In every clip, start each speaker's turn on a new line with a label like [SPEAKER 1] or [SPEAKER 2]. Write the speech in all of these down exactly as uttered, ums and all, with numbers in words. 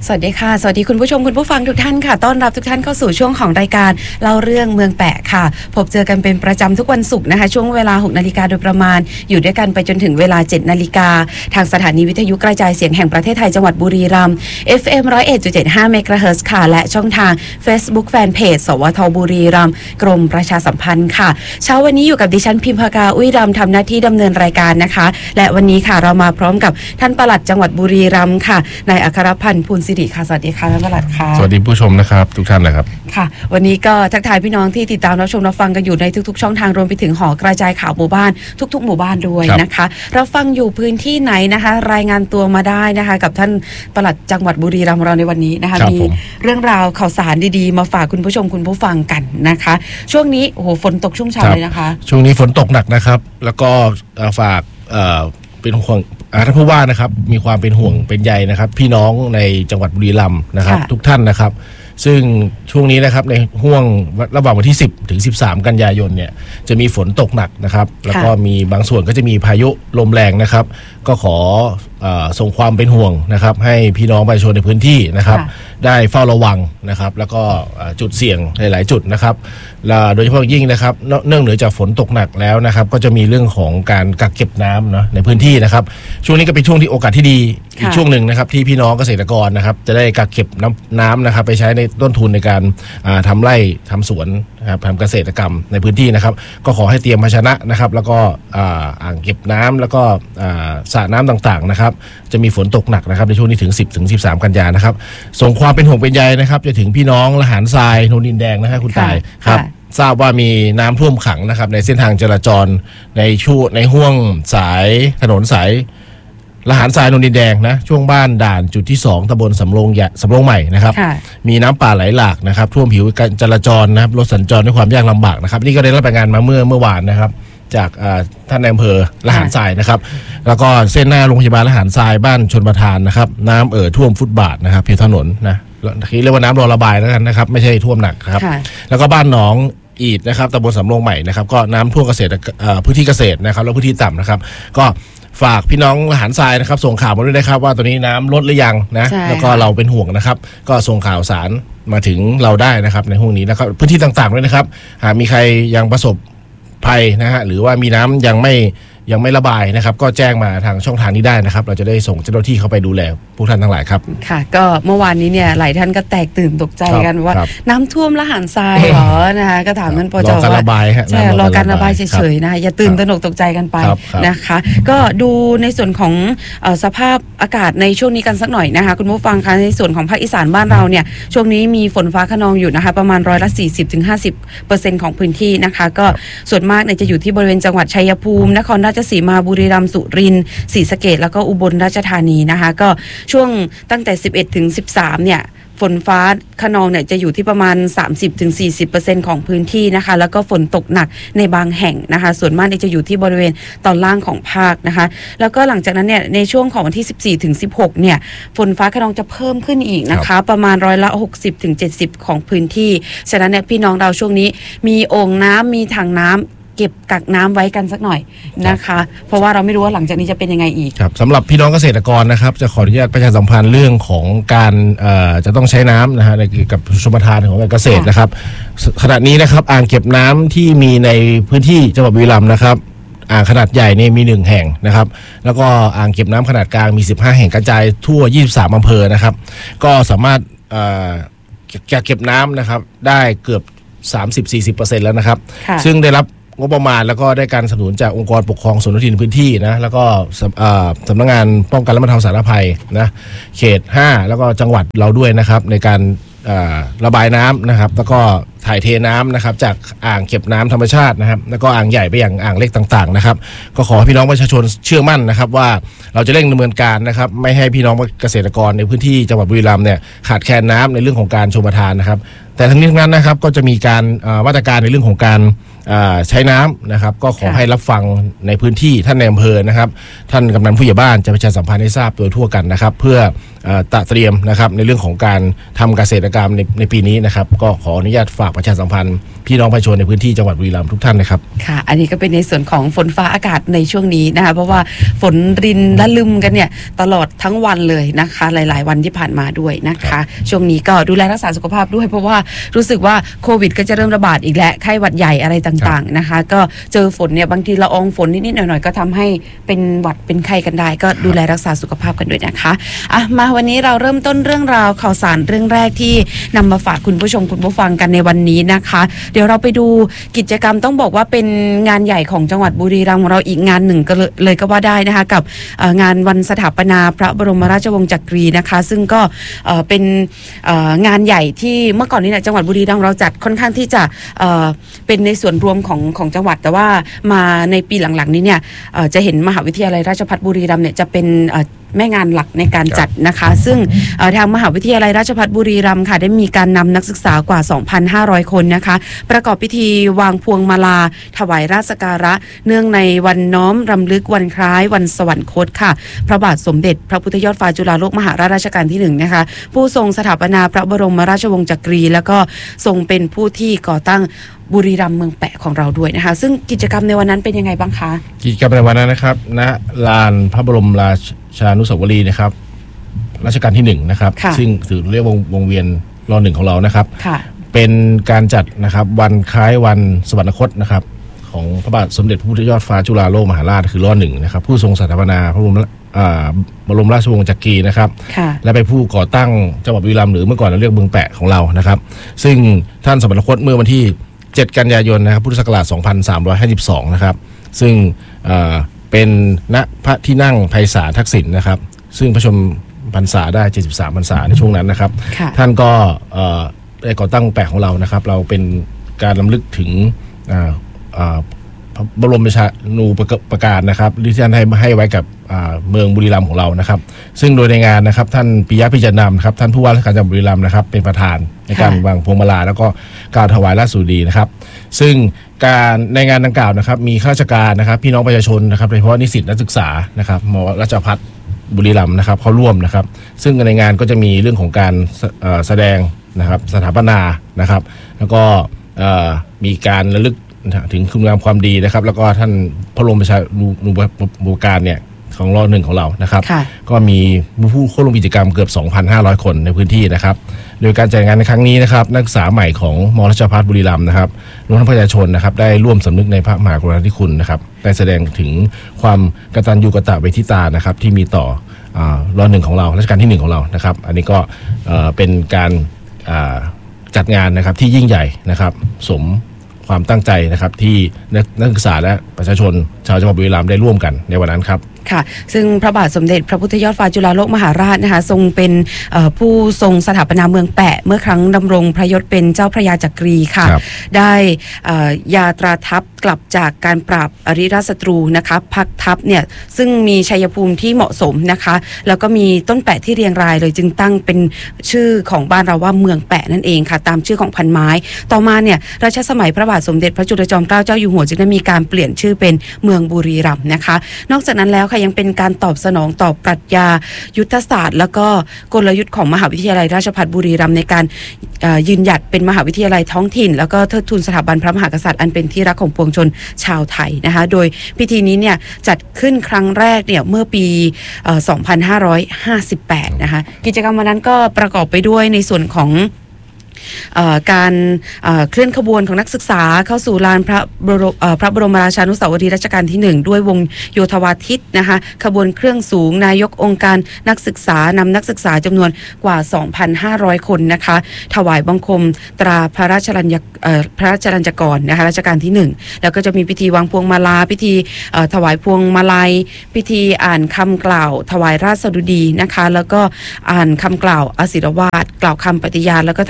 [SPEAKER 1] สวัสดีค่ะสวัสดีคุณผู้ชมคุณผู้ฟังทุกท่านค่ะต้อนรับทุกท่านเข้าสู่ช่วงของรายการเล่าเรื่องเมืองแปะค่ะพบเจอกันเป็นประจำทุกวันศุกร์นะคะช่วงเวลา หกนาฬิกาโดยประมาณอยู่ด้วยกันไปจนถึงเวลา เจ็ดนาฬิกาทางสถานีวิทยุกระจายเสียงแห่งประเทศไทยจังหวัดบุรีรัมย์ เอฟ เอ็ม หนึ่งศูนย์เอ็ดจุดเจ็ดห้า เมกะเฮิรตซ์ค่ะและช่องทาง Facebook Fanpage สวทบุรีรัมย์กรมประชาสัมพันธ์ค่ะเช้าวันนี้อยู่กับดิฉันพิมพากาอุ้ยรำทำหน้าที่ดำเนินรายการนะคะและวันนี้ค่ะเรามาพร้อมกับท่านปลัดจังหวัดบุรีรัมย์ค่ะนายอัครพันธ์ภูลสิริค่ะสวัสดีค่ะท่านปลัดค่ะ
[SPEAKER 2] สวัสดีผู้ชมนะครับทุกท่านนะครับ
[SPEAKER 1] ค่ะวันนี้ก็ทักทายพี่น้องที่ติดตามรับชมรับฟังกันอยู่ในทุกๆช่องทางรวมไปถึงหอกระจายข่าวหมู่บ้านทุกๆหมู่บ้านด้วยนะคะเราฟังอยู่พื้นที่ไหนนะคะรายงานตัวมาได้นะคะกับท่านปลัดจังหวัดบุรีรัมย์เราในวันนี้นะคะมีเรื่องราวข่าวสารดีๆมาฝากคุณผู้ชมคุณผู้ฟังกันนะคะช่วงนี้โอ้โหฝนตกชุ่มฉ่ำเลยนะคะ
[SPEAKER 2] ช่วงนี้ฝนตกหนักนะครับแล้วก็ฝากเป็นห่วงท่านผู้ว่านะครับมีความเป็นห่วงเป็นใยนะครับพี่น้องในจังหวัดบุรีรัมย์นะครับทุกท่านนะครับซึ่งช่วงนี้นะครับในห่วงระหว่างวันที่สิบถึงสิบสามกันยายนเนี่ยจะมีฝนตกหนักนะครับแล้วก็มีบางส่วนก็จะมีพายุลมแรงนะครับก็ขอส่งความเป็นห่วงนะครับให้พี่น้องประชาชนในพื้นที่นะครับได้เฝ้าระวังนะครับแล้วก็จุดเสี่ยงหลายๆจุดนะครับโดยเฉพาะยิ่งนะครับเนื่องเหนือจากฝนตกหนักแล้วนะครับก็จะมีเรื่องของการกักเก็บน้ำเนาะในพื้นที่นะครับช่วงนี้ก็เป็นช่วงที่โอกาสที่ดีอีกช่วงหนึ่งนะครับที่พี่น้องเกษตรกรนะครับจะได้กักเก็บน้ำน้ำนะครับไปใช้ในต้นทุนในการทำไร่ทำสวนนะครับทำเกษตรกรรมในพื้นที่นะครับก็ขอให้เตรียมภาชนะนะครับแล้วก็อ่างเก็บน้ำแล้วก็สระน้ำต่างๆนะครับจะมีฝนตกหนักนะครับในช่วงนี้ถึงสิบถึงสิบสามกันยานะครับส่งความเป็นห่วงเป็นใยนะครับจะถึงพี่น้องละหารทรายโนนดินแดงนะครับคุณต่ายครับทราบว่ามีน้ำท่วมขังนะครับในเส้นทางจราจรในช่วงในห้วงสายถนนสายละหารทรายโนนดินแดงนะช่วงบ้านด่านจุดที่สองตำบลสำโรงสำโรงใหม่นะครับมีน้ำป่าไหลหลากนะครับท่วมผิวการจราจรนะครับรถสัญจรด้วยความยากลำบากนะครับนี่ก็ได้รับรายงานมาเมื่อเมื่อวานนะครับจากท่านนายอำเภอละหารทรายนะครับแล้วก็เส้นหน้าโรงพยาบาลละหารทรายบ้านชลประทานนะครับน้ำเอ่อท่วมฟุตบาทนะครับผิวถนนนะเรียกว่าน้ำรอระบายแล้วกันนะครับไม่ใช่ท่วมหนักครับแล้วก็บ้านหนองอีดนะครับตำบลสำโรงใหม่นะครับก็น้ำท่วมเกษตรพื้นที่เกษตรนะครับแล้วพื้นที่ต่ำนะครับก็ฝากพี่น้องละหารทรายนะครับส่งข่าวมาด้วยนะครับว่าตอนนี้น้ำลดหรือยังนะแล้วก็เราเป็นห่วงนะครับก็ส่งข่าวสารมาถึงเราได้นะครับในห้องนี้นะครับพื้นที่ต่างๆด้วยนะครับหากมีใครยังประสบภัยนะฮะหรือว่ามีน้ำยังไม่ยังไม่ระบายนะครับก็แจ้งมาทางช่องทางนี้ได้นะครับเราจะได้ส่งเจ้าหน้าที่เข้าไปดูแลผู้ท่านทั้งหลายครับ
[SPEAKER 1] ค่ะก็เมื่อวานนี้เนี่ยหลายท่านก็แตกตื่นตกใจกันว่าน้ำท่วมละหารทรายเหรอนะคะก็ถามท่านปจ
[SPEAKER 2] ว่ารอการระบาย
[SPEAKER 1] ใช่รอการระบายเฉยๆนะอย่าตื่นตระหนกตกใจกันไปนะคะก็ดูในส่วนของสภาพอากาศในช่วงนี้กันสักหน่อยนะคะคุณผู้ฟังคะในส่วนของภาคอีสานบ้านเราเนี่ยช่วงนี้มีฝนฟ้าคะนองอยู่นะคะประมาณร้อยละสี่สิบถึงห้าสิบเปอร์เซ็นต์ของพื้นที่นะคะก็ส่วนมากเนี่ยจะอยู่ที่บริเวณจังหวัดชัยภูมินครราชสีมาบุรีรัมย์สุรินทร์ศรีสะเกษแล้วก็อุบลราชธานีนะคะก็ช่วงตั้งแต่สิบเอ็ดถึงสิบสามเนี่ยฝนฟ้าคะนองเนี่ยจะอยู่ที่ประมาณ สามสิบถึงสี่สิบเปอร์เซ็นต์ ของพื้นที่นะคะแล้วก็ฝนตกหนักในบางแห่งนะคะส่วนมากจะอยู่ที่บริเวณตอนล่างของภาคนะคะแล้วก็หลังจากนั้นเนี่ยในช่วงของวันที่สิบสี่ถึงสิบหกเนี่ยฝนฟ้าคะนองจะเพิ่มขึ้นอีกนะคะประมาณร้อยละหกสิบถึงเจ็ดสิบของพื้นที่ฉะนั้นเนี่ยพี่น้องเราช่วงนี้มีโอ่งน้ำมีถังน้ำเก็บกักน้ำไว้กันสักหน่อยนะคะเพราะว่าเราไม่รู้ว่าหลังจากนี้จะเป็นยังไงอีก
[SPEAKER 2] ครับสำหรับพี่น้องเกษตรกรนะครับจะขออนุญาตประชาสัมพันธ์เรื่องของการจะต้องใช้น้ำนะฮะในเกี่ยวกับชลประทานของการเกษตรนะครับขณะนี้นะครับอ่างเก็บน้ำที่มีในพื้นที่จังหวัดบุรีรัมย์นะครับอ่างขนาดใหญ่เนี่ยมีหนึ่งแห่งนะครับแล้วก็อ่างเก็บน้ำขนาดกลางมีสิบห้าแห่งกระจายทั่วยี่สิบสามอำเภอนะครับก็สามารถเก็บน้ำนะครับได้เกือบ สามสิบถึงสี่สิบเปอร์เซ็นต์ แล้วนะครับซึ่งได้รับงบประมาณแล้วก็ได้การสนับสนุนจากองค์กรปกครองส่วนท้องถิ่นพื้นที่นะแล้วก็สำนักงานป้องกันและบรรเทาสาธารณภัยนะเขตห้าแล้วก็จังหวัดเราด้วยนะครับในการระบายน้ำนะครับแล้วก็ถ่ายเทน้ำนะครับจากอ่างเก็บน้ำธรรมชาตินะครับแล้วก็อ่างใหญ่ไปอย่างอ่างเล็กต่างๆนะครับก็ขอให้พี่น้องประชาชนเชื่อมั่นนะครับว่าเราจะเร่งดำเนินการนะครับไม่ให้พี่น้องเกษตรกรในพื้นที่จังหวัดบุรีรัมย์เนี่ยขาดแคลนน้ำในเรื่องของการชลประทานนะครับแต่ทั้งนี้ทั้งนั้นนะครับก็จะมีการมาตรการในเรื่องของการใช้น้ำนะครับก็ขอให้รับฟังในพื้นที่ท่านในอำเภอนะครับท่านกำนันผู้ใหญ่บ้านจะประชาสัมพันธ์ให้ทราบโดยทั่วกันนะครับเพื่อตระเตรียมนะครับในเรื่องของการทำเกษตรกรรมในในปีนี้นะครับก็ขออนุญาตฝากประชาสัมพันธ์พี่น้องประชาชนในพื้นที่จังหวัดบุรีรัมย์ทุกท่านนะครับ
[SPEAKER 1] ค่ะอันนี้ก็เป็นในส่วนของฝนฟ้าอากาศในช่วงนี้นะคะเพราะว่าฝนรินละลึมกันเนี่ยตลอดทั้งวันเลยนะคะหลายๆวันที่ผ่านมาด้วยนะคะช่วงนี้ก็ดูแลรักษาสุขภาพด้วยเพราะว่ารู้สึกว่าโควิดก็จะเริ่มระบาดอีกแล้วไข้หวัดใหญ่อะไรต่างๆนะคะก็เจอฝนเนี่ยบางทีละอองฝนนิดๆหน่อยๆก็ทำให้เป็นหวัดเป็นไข้กันได้ก็ดูแลรักษาสุขภาพกันด้วยนะคะอ่ะมาวันนี้เราเริ่มต้นเรื่องราวข่าวสารเรื่องแรกที่นำมาฝากคุณผู้ชมคุณผู้ฟังกันในวันนี้นะคะเดี๋ยวเราไปดูกิจกรรมต้องบอกว่าเป็นงานใหญ่ของจังหวัดบุรีรัมย์ของเราอีกงานหนึ่งก็เลยก็ว่าได้นะคะกับงานวันสถาปนาพระบรมราชวงศ์จักรีนะคะซึ่งก็เป็นงานใหญ่ที่เมื่อก่อนนี้เนี่ยจังหวัดบุรีรัมย์เราจัดค่อนข้างที่จะเป็นในส่วนรวมของของจังหวัดแต่ว่ามาในปีหลังๆนี้เนี่ยจะเห็นมหาวิทยาลัยราชภัฏบุรีรัมย์เนี่ยจะเป็นแม่งานหลักในการจัดนะคะซึ่งทางมหาวิทยาลัยราชภัฏบุรีรัมย์ค่ะได้มีการนำนักศึกษากว่า สองพันห้าร้อย คนนะคะประกอบพิธีวางพวงมาลาถวายราชสักการะเนื่องในวันน้อมรำลึกวันคล้ายวันสวรรคตค่ะพระบาทสมเด็จพระพุทธยอดฟ้าจุฬาโลกมหาราชรัชกาลที่หนึ่งนะคะผู้ทรงสถาปนาพระบรมราชวงศ์จักรีแล้วก็ทรงเป็นผู้ที่ก่อตั้งบุรีรัมย์เมืองแปะของเราด้วยนะคะซึ่งกิจกรรมในวันนั้นเป็นยังไงบ้างคะ
[SPEAKER 2] กิจกรรมในวันนั้นนะครับณลานพระบรมราชานุสาวรีย์นะครับรัชกาลที่หนึ่งนะครับซึ่งถือเรียกวงวงเวียนรอหนึ่งของเรานะครับเป็นการจัดนะครับวันคล้ายวันสวรรคตนะครับของพระบาทสมเด็จพระพุทธยอดฟ้าจุฬาโลกมหาราชคือรอหนึ่งนะครับผู้ทรงสถาปนาพระบรมบรมราชวงศ์จักรีนะครับและเป็นผู้ก่อตั้งจังหวัดบุรีรัมย์หรือเมื่อก่อนเราเรียกเมืองแปะของเรานะครับซึ่งท่านสวรรคตเมื่อวันที่เจ็ดกันยายนนะครับพุทธศักราชสองพันสามร้อยห้าสิบสองนะครับซึ่งเป็นณพระที่นั่งไพศาลทักษิณนะครับซึ่งพระชนมพรรษาได้เจ็ดสิบสามพรรษาในช่วงนั้นนะครับท่านก็ได้ก่อตั้งแปะของเรานะครับเราเป็นการรำลึกถึงพระบรมราชานูปการนะครับที่ท่านให้ให้ไว้กับเมืองบุรีรัมย์ของเรานะครับซึ่งโดยในงานนะครับท่านปิยะพิจารณำครับท่านผู้ว่าราชการจังหวัดบุรีรัมย์นะครับเป็นประธานในการวางพวงมาลาแล้วก็การถวายราชสุดีนะครับซึ่งการในงานดังกล่าวนะครับมีข้าราชการนะครับพี่น้องประชาชนนะครับโดยเฉพาะนิสิตนักศึกษานะครับม.ราชภัฏบุรีรัมย์นะครับเขาร่วมนะครับซึ่งในงานก็จะมีเรื่องของการแสดงนะครับสถาปนานะครับแล้วก็มีการระลึกถึงคุณงามความดีนะครับแล้วก็ท่านพระบรมราชานูปการเนี่ยของรอหนึ่งของเรานะครับก็มีผู้เข้าร่วมกิจกรรมเกือบ สองพันห้าร้อย คนในพื้นที่นะครับโดยการจัดงานในครั้งนี้นะครับนักศึกษาใหม่ของม.ราชภัฏบุรีรัมย์นะครับรวมทั้งประชาชนนะครับได้ร่วมสำนึกในพระมหากรุณาธิคุณนะครับได้แสดงถึงความกตัญญูกตเวทิตานะครับที่มีต่อรอหนึ่งของเรารัชกาลที่หนึ่งของเรานะครับอันนี้ก็เป็นการจัดงานนะครับที่ยิ่งใหญ่นะครับสมความตั้งใจนะครับที่นักศึกษาและประชาชนชาวจังหวัดบุรีรัมย์ได้ร่วมกันในวันนั้นครับ
[SPEAKER 1] ค่ะซึ่งพระบาทสมเด็จพระพุทธยอดฟ้าจุฬาโลกมหาราชนะคะทรงเป็นผู้ทรงสถาปนาเมืองแปะเมื่อครั้งดำรงพระยศเป็นเจ้าพระยาจักรีค่ะได้ยาตราทัพกลับจากการปราบอริราชศัตรูนะคะพักทัพเนี่ยซึ่งมีชัยภูมิที่เหมาะสมนะคะแล้วก็มีต้นแปะที่เรียงรายเลยจึงตั้งเป็นชื่อของบ้านเราว่าเมืองแปะนั่นเองค่ะตามชื่อของพันไม้ต่อมาเนี่ยรัชสมัยพระบาทสมเด็จพระจุลจอมเกล้าเจ้าอยู่หัวจึงได้มีการเปลี่ยนชื่อเป็นเมืองบุรีรัมย์นะคะนอกจากนั้นแล้วยังเป็นการตอบสนองต่อปรัชญายุทธศาสตร์แล้วก็กลยุทธ์ของมหาวิทยาลัยราชภัฏบุรีรัมย์ในการยืนหยัดเป็นมหาวิทยาลัยท้องถิ่นแล้วก็เทิดทูนสถาบันพระมหากษัตริย์อันเป็นที่รักของปวงชนชาวไทยนะคะโดยพิธีนี้เนี่ยจัดขึ้นครั้งแรกเนี่ยเมื่อปีสองพันห้าร้อยห้าสิบแปดนะคะกิจกรรมวันนั้นก็ประกอบไปด้วยในส่วนของการเคลื่อนขบวนของนักศึกษาเข้าสู่ลานพระบรมพระบรมราชานุสาวรีย์รัชกาลที่หนึ่งด้วยวงโยธวาทิตนะคะขบวนเครื่องสูงนายกองค์การนักศึกษานำนักศึกษาจำนวนกว่า สองพันห้าร้อย คนนะคะถวายบังคมตราพระราชลัญญพระราชลัญจกรนะคะรัชกาลที่หนึ่งแล้วก็จะมีพิธีวางพวงมาลาพิธีถวายพวงมาลัยพิธีอ่านคำกล่าวถวายราชสดุดีนะคะแล้วก็อ่านคำกล่าวอศิรวาทกล่าวคำปฏิญาณแล้วก็ถวายบัง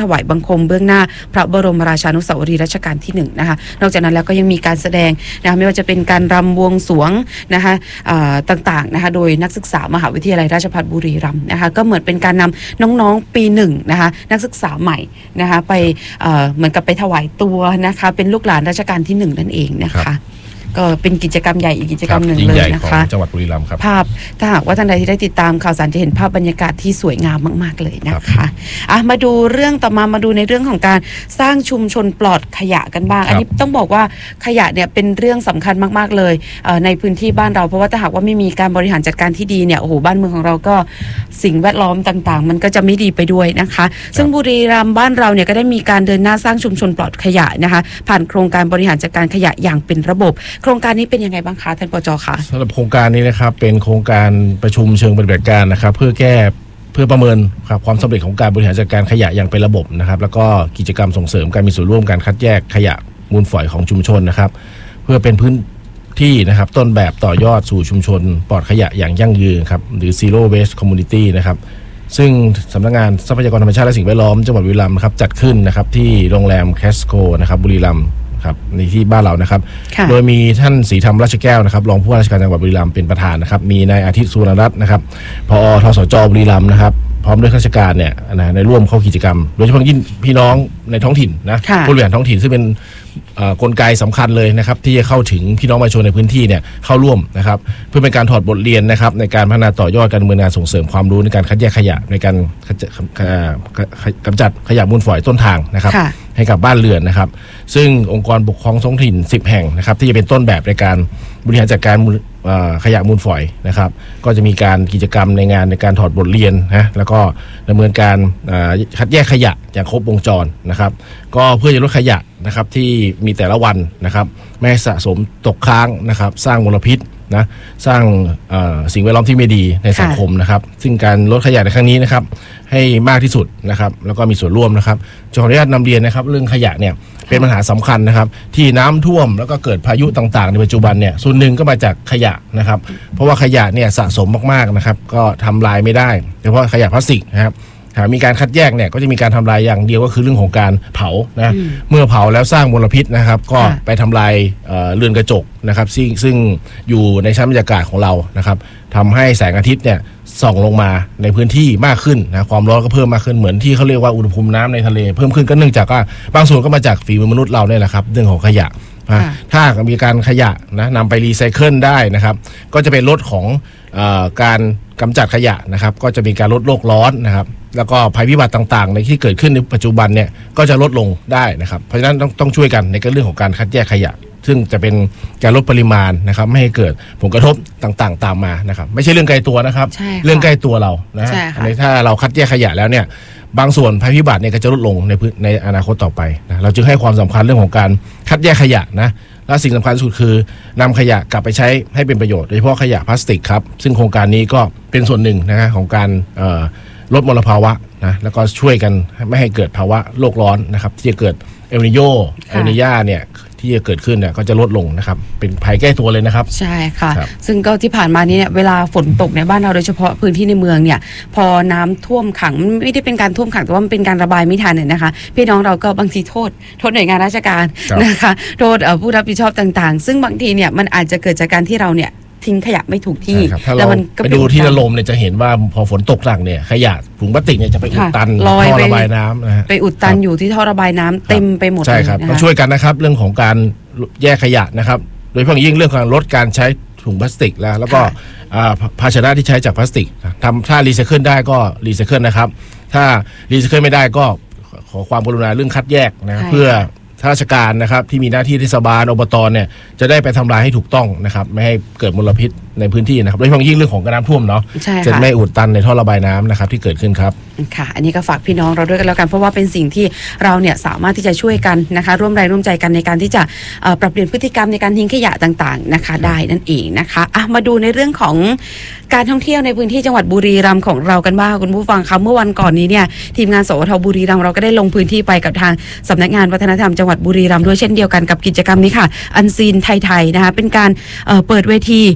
[SPEAKER 1] งคมเบื้องหน้าพระบรมราชานุสาวรีย์รัชกาลที่หนึ่งนะคะนอกจากนั้นแล้วก็ยังมีการแสดงนะคะไม่ว่าจะเป็นการรำบวงสรวงนะคะต่างๆนะคะโดยนักศึกษามหาวิทยาลัยราชภัฏบุรีรัมย์นะคะก็เหมือนเป็นการนำน้องๆปีหนึ่งนะคะนักศึกษาใหม่นะคะไปเหมือนกับไปถวายตัวนะคะเป็นลูกหลานรัชกาลที่หนึ่งนั่นเองนะคะก็เป็นกิจกรรมใหญ่อีกกิจกรรมหนึ่งเลยนะคะ
[SPEAKER 2] จังหวัดบุรีรัมย์ครับ
[SPEAKER 1] ภาพถ้าหากว่าท่านใดที่ได้ติดตามข่าวสารจะเห็นภาพบรรยากาศที่สวยงามมากๆเลยนะคะอ่ะมาดูเรื่องต่อมามาดูในเรื่องของการสร้างชุมชนปลอดขยะกันบ้างอันนี้ต้องบอกว่าขยะเนี่ยเป็นเรื่องสำคัญมากๆเลยในพื้นที่บ้านเราเพราะว่าถ้าหากว่าไม่มีการบริหารจัดการที่ดีเนี่ยโอ้โหบ้านเมืองของเราก็สิ่งแวดล้อมต่างๆมันก็จะไม่ดีไปด้วยนะคะซึ่งบุรีรัมย์บ้านเราเนี่ยก็ได้มีการเดินหน้าสร้างชุมชนปลอดขยะนะคะผ่านโครงการบริหารจัดการขยะอย่างเป็นระบบโครงการนี้เป็นยังไงบ้างคะท่านปจ.คะ
[SPEAKER 2] สำหรับโครงการนี้นะครับเป็นโครงการประชุมเชิงปฏิบัติการนะครับเพื่อแก้เพื่อประเมินครับความสำเร็จของการบริหารจัดการขยะอย่างเป็นระบบนะครับแล้วก็กิจกรรมส่งเสริมการมีส่วนร่วมการคัดแยกขยะมูลฝอยของชุมชนนะครับเพื่อเป็นพื้นที่นะครับต้นแบบต่อยอดสู่ชุมชนปลอดขยะอย่างยั่งยืนครับหรือ Zero Waste Community นะครับซึ่งสำนักงานทรัพยากรธรรมชาติและสิ่งแวดล้อมจังหวัดบุรีรัมย์ครับจัดขึ้นนะครับที่โรงแรมแคสโกนะครับบุรีรัมย์ครับในที่บ้านเรานะครับโดยมีท่านศรีธรรมราชแก้วนะครับรองผู้ว่าราชการจังหวัดบุรีรัมย์เป็นประธานนะครับมีนายอาทิตย์สุวรรณรัตน์นะครับผอ.ทสจ.บุรีรัมย์นะครับพร้อมด้วยข้าราชการเนี่ยนะในร่วมเข้ากิจกรรมโดยเฉพาะยิ่งพี่น้องในท้องถิ่นนะผู้บริหารท้องถิ่นซึ่งเป็นกลไกสำคัญเลยนะครับที่จะเข้าถึงพี่น้องประชาชนในพื้นที่เนี่ยเข้าร่วมนะครับเพื่อเป็นการถอดบทเรียนนะครับในการพัฒนาต่อยอดการดำเนินงานส่งเสริมความรู้ในการคัดแยกขยะในการกำจัดขยะมูลฝอยต้นทางนะครับให้กับบ้านเรือนนะครับซึ่งองค์กรปกครองท้องถิ่นสิบแห่งนะครับที่จะเป็นต้นแบบในการบริหารจัดการขยะมูลฝอยนะครับก็จะมีการกิจกรรมในงานในการถอดบทเรียนนะแล้วก็ดำเนินการคัดแยกขยะอย่างครบวงจรนะครับก็เพื่อจะลดขยะนะครับที่มีแต่ละวันนะครับไม่ให้สะสมตกค้างนะครับสร้างมลพิษนะสร้างสิ่งแวดล้อมที่ไม่ดีในสังคมนะครับซึ่งการลดขยะในครั้งนี้นะครับให้มากที่สุดนะครับแล้วก็มีส่วนร่วมนะครับขออนุญาตนำเรียนนะครับเรื่องขยะเนี่ยเป็นปัญหาสำคัญนะครับที่น้ำท่วมแล้วก็เกิดพายุต่างๆในปัจจุบันเนี่ยส่วนหนึ่งก็มาจากขยะนะครับเพราะว่าขยะเนี่ยสะสมมากๆนะครับก็ทำลายไม่ได้โดยเฉพาะขยะพลาสติกนะครับหากมีการคัดแยกเนี่ยก็จะมีการทำลายอย่างเดียวก็คือเรื่องของการเผานะเมื่อเผาแล้วสร้างมลพิษนะครับก็ไปทำลายเรือนกระจกนะครับซึ่งซึ่งอยู่ในชั้นบรรยากาศของเรานะครับทำให้แสงอาทิตย์เนี่ยส่องลงมาในพื้นที่มากขึ้นนะความร้อนก็เพิ่มมากขึ้นเหมือนที่เขาเรียกว่าอุณหภูมิน้ำในทะเลเพิ่มขึ้นก็เนื่องจากว่าบางส่วนก็มาจากฝีมือมนุษย์เราเนี่ยแหละครับเรื่องของขยะถ้ามีการขยะนะนำไปรีไซเคิลได้นะครับก็จะเป็นลดของเอ่อการกำจัดขยะนะครับก็จะมีการลดโลกร้อนนะครับแล้วก็ภัยพิบัติต่างๆในที่เกิดขึ้นในปัจจุบันเนี่ยก็จะลดลงได้นะครับเพราะฉะนั้นต้องต้องช่วยกันในเรื่องของการคัดแยกขยะซึ่งจะเป็นการลดปริมาณนะครับไม่ให้เกิดผลกระทบต่างๆตามมานะครับไม่ใช่เรื่องไกลตัวนะครับเรื่องใกล้ตัวเรานะในถ้าเราคัดแยกขยะแล้วเนี่ยบางส่วนภัยพิบัติเนี่ยก็จะลดลงในในอนาคตต่อไปนะเราจึงให้ความสำคัญเรื่องของการคัดแยกขยะนะและสิ่งสำคัญสุดคือนำขยะกลับไปใช้ให้เป็นประโยชน์โดยเฉพาะขยะพลาสติกครับซึ่งโครงการนี้ก็เป็นส่วนหนึ่งนะฮะของการลดมลภาวะนะแล้วก็ช่วยกันไม่ให้เกิดภาวะโลกร้อนนะครับที่จะเกิดเอลนิโญเอลนิญาเนี่ยที่จะเกิดขึ้นเนี่ยก็จะลดลงนะครับเป็นภัยใกล้ตัวเลยนะครับ
[SPEAKER 1] ใช่ค่ะซึ่งก็ที่ผ่านมานี้เนี่ยเวลาฝนตกในบ้านเราโดยเฉพาะพื้นที่ในเมืองเนี่ยพอน้ำท่วมขังมันไม่ได้เป็นการท่วมขังแต่ว่ามันเป็นการระบายไม่ทันเนี่ยนะคะพี่น้องเราก็บางทีโทษโทษหน่วยงานราชการนะคะโทษผู้รับผิดชอบต่างๆซึ่งบางทีเนี่ยมันอาจจะเกิดจากการที่เราเนี่ยทิ้งขยะไม่ถูกที่
[SPEAKER 2] แล้วมันไปดูที่ระลมเนี่ยจะเห็นว่าพอฝนตกหนักเนี่ยขยะถุงพลาสติกเนี่ยจะไปอุดตันท่อระบายน้ำนะฮะ
[SPEAKER 1] ไปอุดตันอยู่ที่ท่อระบายน้ำเต็มไปหมด
[SPEAKER 2] ใช่ครับต้องช่วยกันนะครับเรื่องของการแยกขยะนะครับโดยเฉพาะยิ่งเรื่องการลดการใช้ถุงพลาสติกแล้วแล้วก็ภาชนะที่ใช้จากพลาสติกทำถ้ารีไซเคิลได้ก็รีไซเคิลนะครับถ้ารีไซเคิลไม่ได้ก็ขอความกรุณาเรื่องคัดแยกนะเพื่อข้าราชการนะครับที่มีหน้าที่เทศบาลอบตเนี่ยจะได้ไปทำลายให้ถูกต้องนะครับไม่ให้เกิดมลพิษในพื้นที่นะครับโดยเฉพาะยิ่งเรื่องของน้ำท่วมเนาะจะไม่อุดตันในท่อระบายน้ำนะครับที่เกิดขึ้นครับ
[SPEAKER 1] ค่ะอันนี้ก็ฝากพี่น้องเราด้วยกันแล้วกันเพราะว่าเป็นสิ่งที่เราเนี่ยสามารถที่จะช่วยกันนะคะร่วมแรงร่วมใจกันในการที่จะปรับเปลี่ยนพฤติกรรมในการทิ้งขยะต่างๆนะคะได้นั่นเองนะคะอ่ะมาดูในเรื่องของการท่องเที่ยวในพื้นที่จังหวัดบุรีรัมย์ของเรากันบ้างคุณผู้ฟังคะเมื่อวันก่อนนี้เนี่ยทีมงานสวทบุรีรัมย์เราก็ได้ลงพื้นที่ไปกับทางสำนักงานวัฒนธรรมจังหวัดบุรีรัมย์ด้วยเช่นเดียวกันกับกิจกรรมนี้ค่ะอันซีนไทยๆนะคะเป็นการเปิดเวทีชู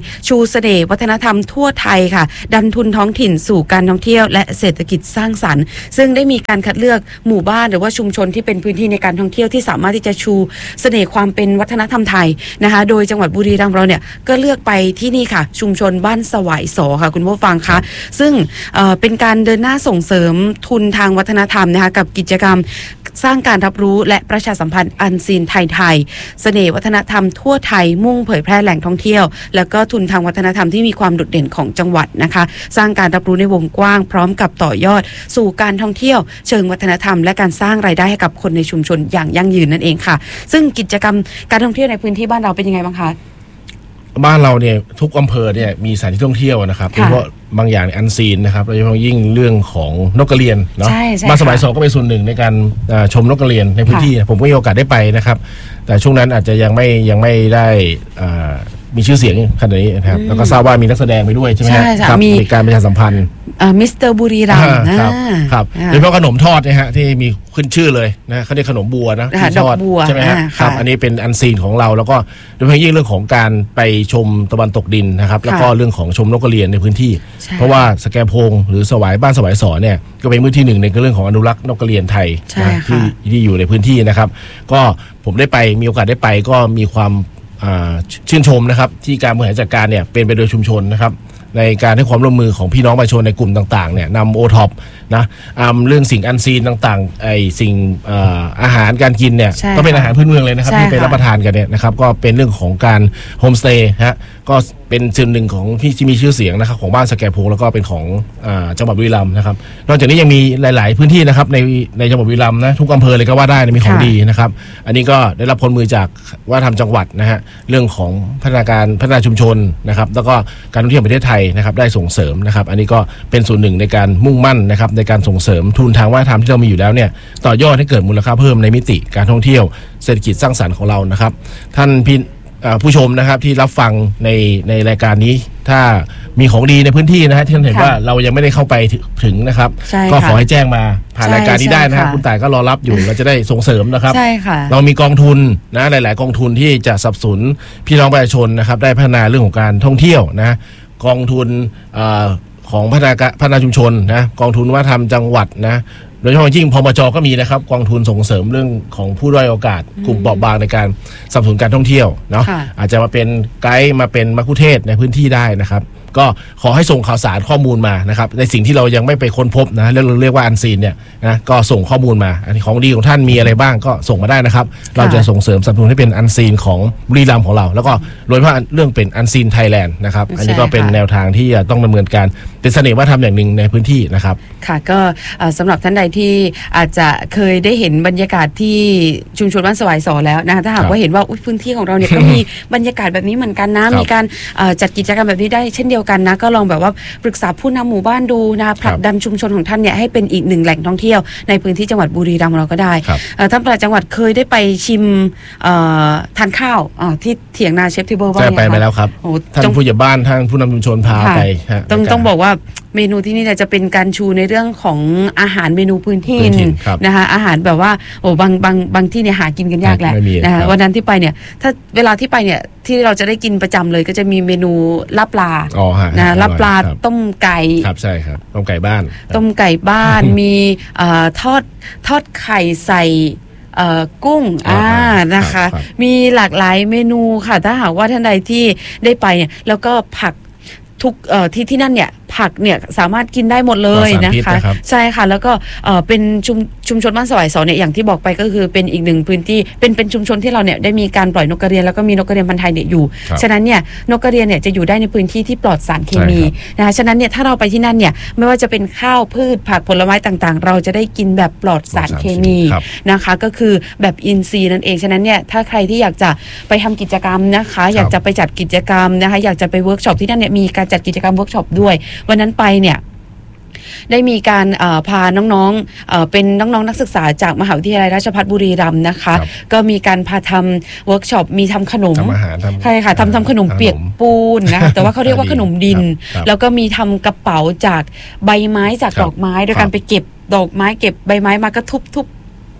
[SPEAKER 1] เสน่ห์วัฒนธรรมทั่วไทยค่ะดันทุนท้องถิ่นสู่การท่องเที่ยวและเศรษฐกิจสร้างสรรค์ซึ่งได้มีการคัดเลือกหมู่บ้านหรือว่าชุมชนที่เป็นพื้นที่ในการท่องเที่ยวที่สามารถที่จะชูเสน่ห์ความเป็นวัฒนธรรมไทยนะคะโดยจังหวัดบุรีรัมย์เราเนี่ยก็เลือกไปที่นี่ค่ะชุมชนบ้านสวายสอค่ะคุณผู้ฟังคะซึ่งเอ่อเป็นการเดินหน้าส่งเสริมทุนทางวัฒนธรรมนะคะกับกิจกรรมสร้างการรับรู้และประชาสัมพันธ์อันซีนไทยไทยเสน่ห์วัฒนธรรมทั่วไทยมุ่งเผยแพร่แหล่งท่องเที่ยวแล้วก็ทุนทางวัฒนธรรมที่มีความโดดเด่นของจังหวัดนะคะสร้างการรับรู้ในวงกว้างพร้อมกับต่อยอดสู่การท่องเที่ยวเชิงวัฒนธรรมและการสร้างรายได้ให้กับคนในชุมชนอย่างยั่งยืนนั่นเองค่ะซึ่งกิจกรรมการท่องเที่ยวในพื้นที่บ้านเราเป็นยังไงบ้างคะ
[SPEAKER 2] บ้านเราเนี่ยทุกอำเภอเนี่ยมีสถานที่ท่องเที่ยวนะครับโดยเฉพาะบางอย่างอันซีนนะครับโดยเฉพาะยิ่งเรื่องของนกกระเรียนเนาะบ้านสมัยสองก็เป็นส่วนหนึ่งในการชมนกกระเรียนในพื้นที่ผมก็มีโอกาสได้ไปนะครับแต่ช่วงนั้นอาจจะยังไม่ยังไม่ได้มีชื่อเสียงขนาดนี้นะครับแล้วก็ทราบว่ามีนักแสดงไปด้วยใช่ไหมครับมีการประชาสัมพันธ์
[SPEAKER 1] มิสเตอร์บุรีรัมย์
[SPEAKER 2] ครับครับโดยเฉพาะขนมทอดนะฮะที่มีขึ้นชื่อเลยนะเขาเรียกขนมบัวนะที่ทอดใช่ไหมครับอันนี้เป็นอันซีนของเราแล้วก็โดยเฉพาะยิ่งเรื่องของการไปชมตะวันตกดินนะครับแล้วก็เรื่องของชมนกกระเรียนในพื้นที่เพราะว่าสแกพงหรือสวายบ้านสวายสอเนี่ยก็เป็นพื้นที่หนึ่งในเรื่องของอนุรักษ์นกกระเรียนไทยที่ที่อยู่ในพื้นที่นะครับก็ผมได้ไปมีโอกาสได้ไปก็มีความชื่นชมนะครับที่การบริหารจัดการเนี่ยเป็นไปโดยชุมชนนะครับในการให้ความร่วมมือของพี่น้องประชาชนในกลุ่มต่างๆเนี่ยนำโอท็อปนะเรื่องสิ่งอันซีนต่างๆไอสิ่งอาหารการกินเนี่ยก็เป็นอาหารพื้นเมืองเลยนะครับที่ไปรับประทานกันเนี่ยนะครับก็เป็นเรื่องของการโฮมสเตย์ฮะก็เป็นส่วนหนึ่งของที่มีชื่อเสียงนะครับของบ้านสแกพงแล้วก็เป็นของจังหวัดบุรีรัมย์นะครับนอกจากนี้ยังมีหลายๆพื้นที่นะครับในในจังหวัดบุรีรัมย์นะทุกอำเภอเลยก็ว่าได้มีของดีนะครับอันนี้ก็ได้รับผลมือจากวัฒนธรรมจังหวัดนะฮะเรื่องของพัฒนาการพัฒนาชุมชนนะครับแล้วก็การท่องเที่ยวประเทศไทยนะครับได้ส่งเสริมนะครับอันนี้ก็เป็นส่วนหนึ่งในการมุ่งมั่นนะครับในการส่งเสริมทุนทางวัฒนธรรมที่เรามีอยู่แล้วเนี่ยต่อยอดให้เกิดมูลค่าเพิ่มในมิติการท่องเที่ยวเศรษฐกิจสร้างสรรค์ของเรานะครับท่านพี่ผู้ชมนะครับที่รับฟังในในรายการนี้ถ้ามีของดีในพื้นที่นะฮะที่ท่านเห็นว่าเรายังไม่ได้เข้าไปถึงนะครับก็ขอให้แจ้งมาผ่านรายการนี้ได้นะครับคุณต่ายก็รอรับอยู่เราจะได้ส่งเสริมนะครับเรามีกองทุนนะหลายๆกองทุนที่จะสนับสนุนพี่น้องประชาชนนะครับได้พัฒนาเรื่องของการท่องเที่ยวนะกองทุนของพัฒนาพัฒนาชุมชนนะกองทุนวัฒนธรรมจังหวัดนะโดยเฉพาะยิ่งพมจ.ก็มีนะครับกองทุนส่งเสริมเรื่องของผู้ด้อยโอกาสกลุ่มเปราะบางในการสนับสนุนการท่องเที่ยวเนาะอาจจะมาเป็นไกด์มาเป็นมัคคุเทศก์ในพื้นที่ได้นะครับก็ขอให้ส่งข่าวสารข้อมูลมานะครับในสิ่งที่เรายังไม่ไปค้นพบนะเรียกเรียกว่าอันซีนเนี่ยนะก็ส่งข้อมูลมาอันนี้ของดีของท่านมีอะไรบ้างก็ส่งมาได้นะครับเราจะส่งเสริมสนับสนุนให้เป็นอันซีนของบุรีรัมย์ของเราแล้วก็โดยเฉพาะเรื่องเป็นอันซีนไทยแลนด์นะครับอันนี้ก็เป็นแนวทางที่ต้องดำเนินการเป็นเสน่ห์วัฒนธรรมอย่างหนึ่งในพื้นที่นะครับ
[SPEAKER 1] ค่ะก็สำหรับท่านใดที่อาจจะเคยได้เห็นบรรยากาศที่ชุมชนบ้านสวายสอแล้วนะคะถ้าหากว่าเห็นว่าพื้นที่ของเราเนี่ยก็มีบรรยากาศแบบนี้เหมือนกันนะมีการจัดกิจกรรมแบบนี้ได้เช่นเดียวกันนะก็ลองแบบว่าปรึกษาผู้นำหมู่บ้านดูนะผลักดันชุมชนของท่านเนี่ยให้เป็นอีกหนึ่งแหล่งท่องเที่ยวในพื้นที่จังหวัดบุรีรัมย์เราก็ได้ท่านปลัดจังหวัดเคยได้ไปชิมทานข้าวที่เถียงนาเชฟทิเบิลบ้างไหมคะ
[SPEAKER 2] ไปไปแล้วครับท่านผู้ใหญ่บ้านท่านผู้นำชุมชนพาไป
[SPEAKER 1] ต้องต้องบอกว่าเมนูที่นี่เนี่ยจะเป็นการชูในเรื่องของอาหารเมนูพื้นที่นะคะอาหารแบบว่าโอ้บางบางบางที่เนี่ยหากินกันยากแหละนะคะวันนั้นที่ไปเนี่ยถ้าเวลาที่ไปเนี่ยที่เราจะได้กินประจำเลยก็จะมีเมนูลาบปลานะลาบปลาต้มไก่
[SPEAKER 2] ครับใช่ครับต้มไก่บ้าน
[SPEAKER 1] ต้มไก่บ้านมีทอดทอดไข่ใส่กุ้งอ่านะคะมีหลากหลายเมนูค่ะถ้าหากว่าท่านใดที่ได้ไปเนี่ยแล้วก็ผักทุกที่ที่นั่นเนี่ยผักเนี่ยสามารถกินได้หมดเลยนะคะใช่ค่ะแล้วก็เป็นชุมชุมชนบ้านสวายสอเนี่ยอย่างที่บอกไปก็คือเป็นอีกหนึ่งพื้นที่เป็นเป็นชุมชนที่เราเนี่ยได้มีการปล่อยนกกระเรียนแล้วก็มีนกกระเรียนพันธุ์ไทยเนี่ยอยู่ฉะนั้นเนี่ยนกกระเรียนเนี่ยจะอยู่ได้ในพื้นที่ที่ปลอดสารเคมีนะคะฉะนั้นเนี่ยถ้าเราไปที่นั่นเนี่ยไม่ว่าจะเป็นข้าวพืชผักผลไม้ต่างๆเราจะได้กินแบบปลอดสารเคมีนะคะก็คือแบบอินทรีย์นั่นเองฉะนั้นเนี่ยถ้าใครที่อยากจะไปทำกิจกรรมนะคะอยากจะไปจัดกิจกรรมนะคะอยากจะไปเวิร์กช็อปที่นั่นเนี่ยมีการจัดกิจกรรมเวิร์กช็อปด้วยวันนั้นไปเนี่ยได้มีการพาน้องๆเป็นน้องๆนักศึกษาจากมหาวิทยาลัยราชภัฏบุรีรัมย์นะคะก็มีการพาทำเวิร์กช็อปมีทำขนมใช่ค่ะทำทำขนมเปียกปูนนะแต่ว่าเขาเรียกว่าขนมดินแล้วก็มีทำกระเป๋าจากใบไม้จากดอกไม้โดยการไปเก็บดอกไม้เก็บใบไม้มาก็ทุบ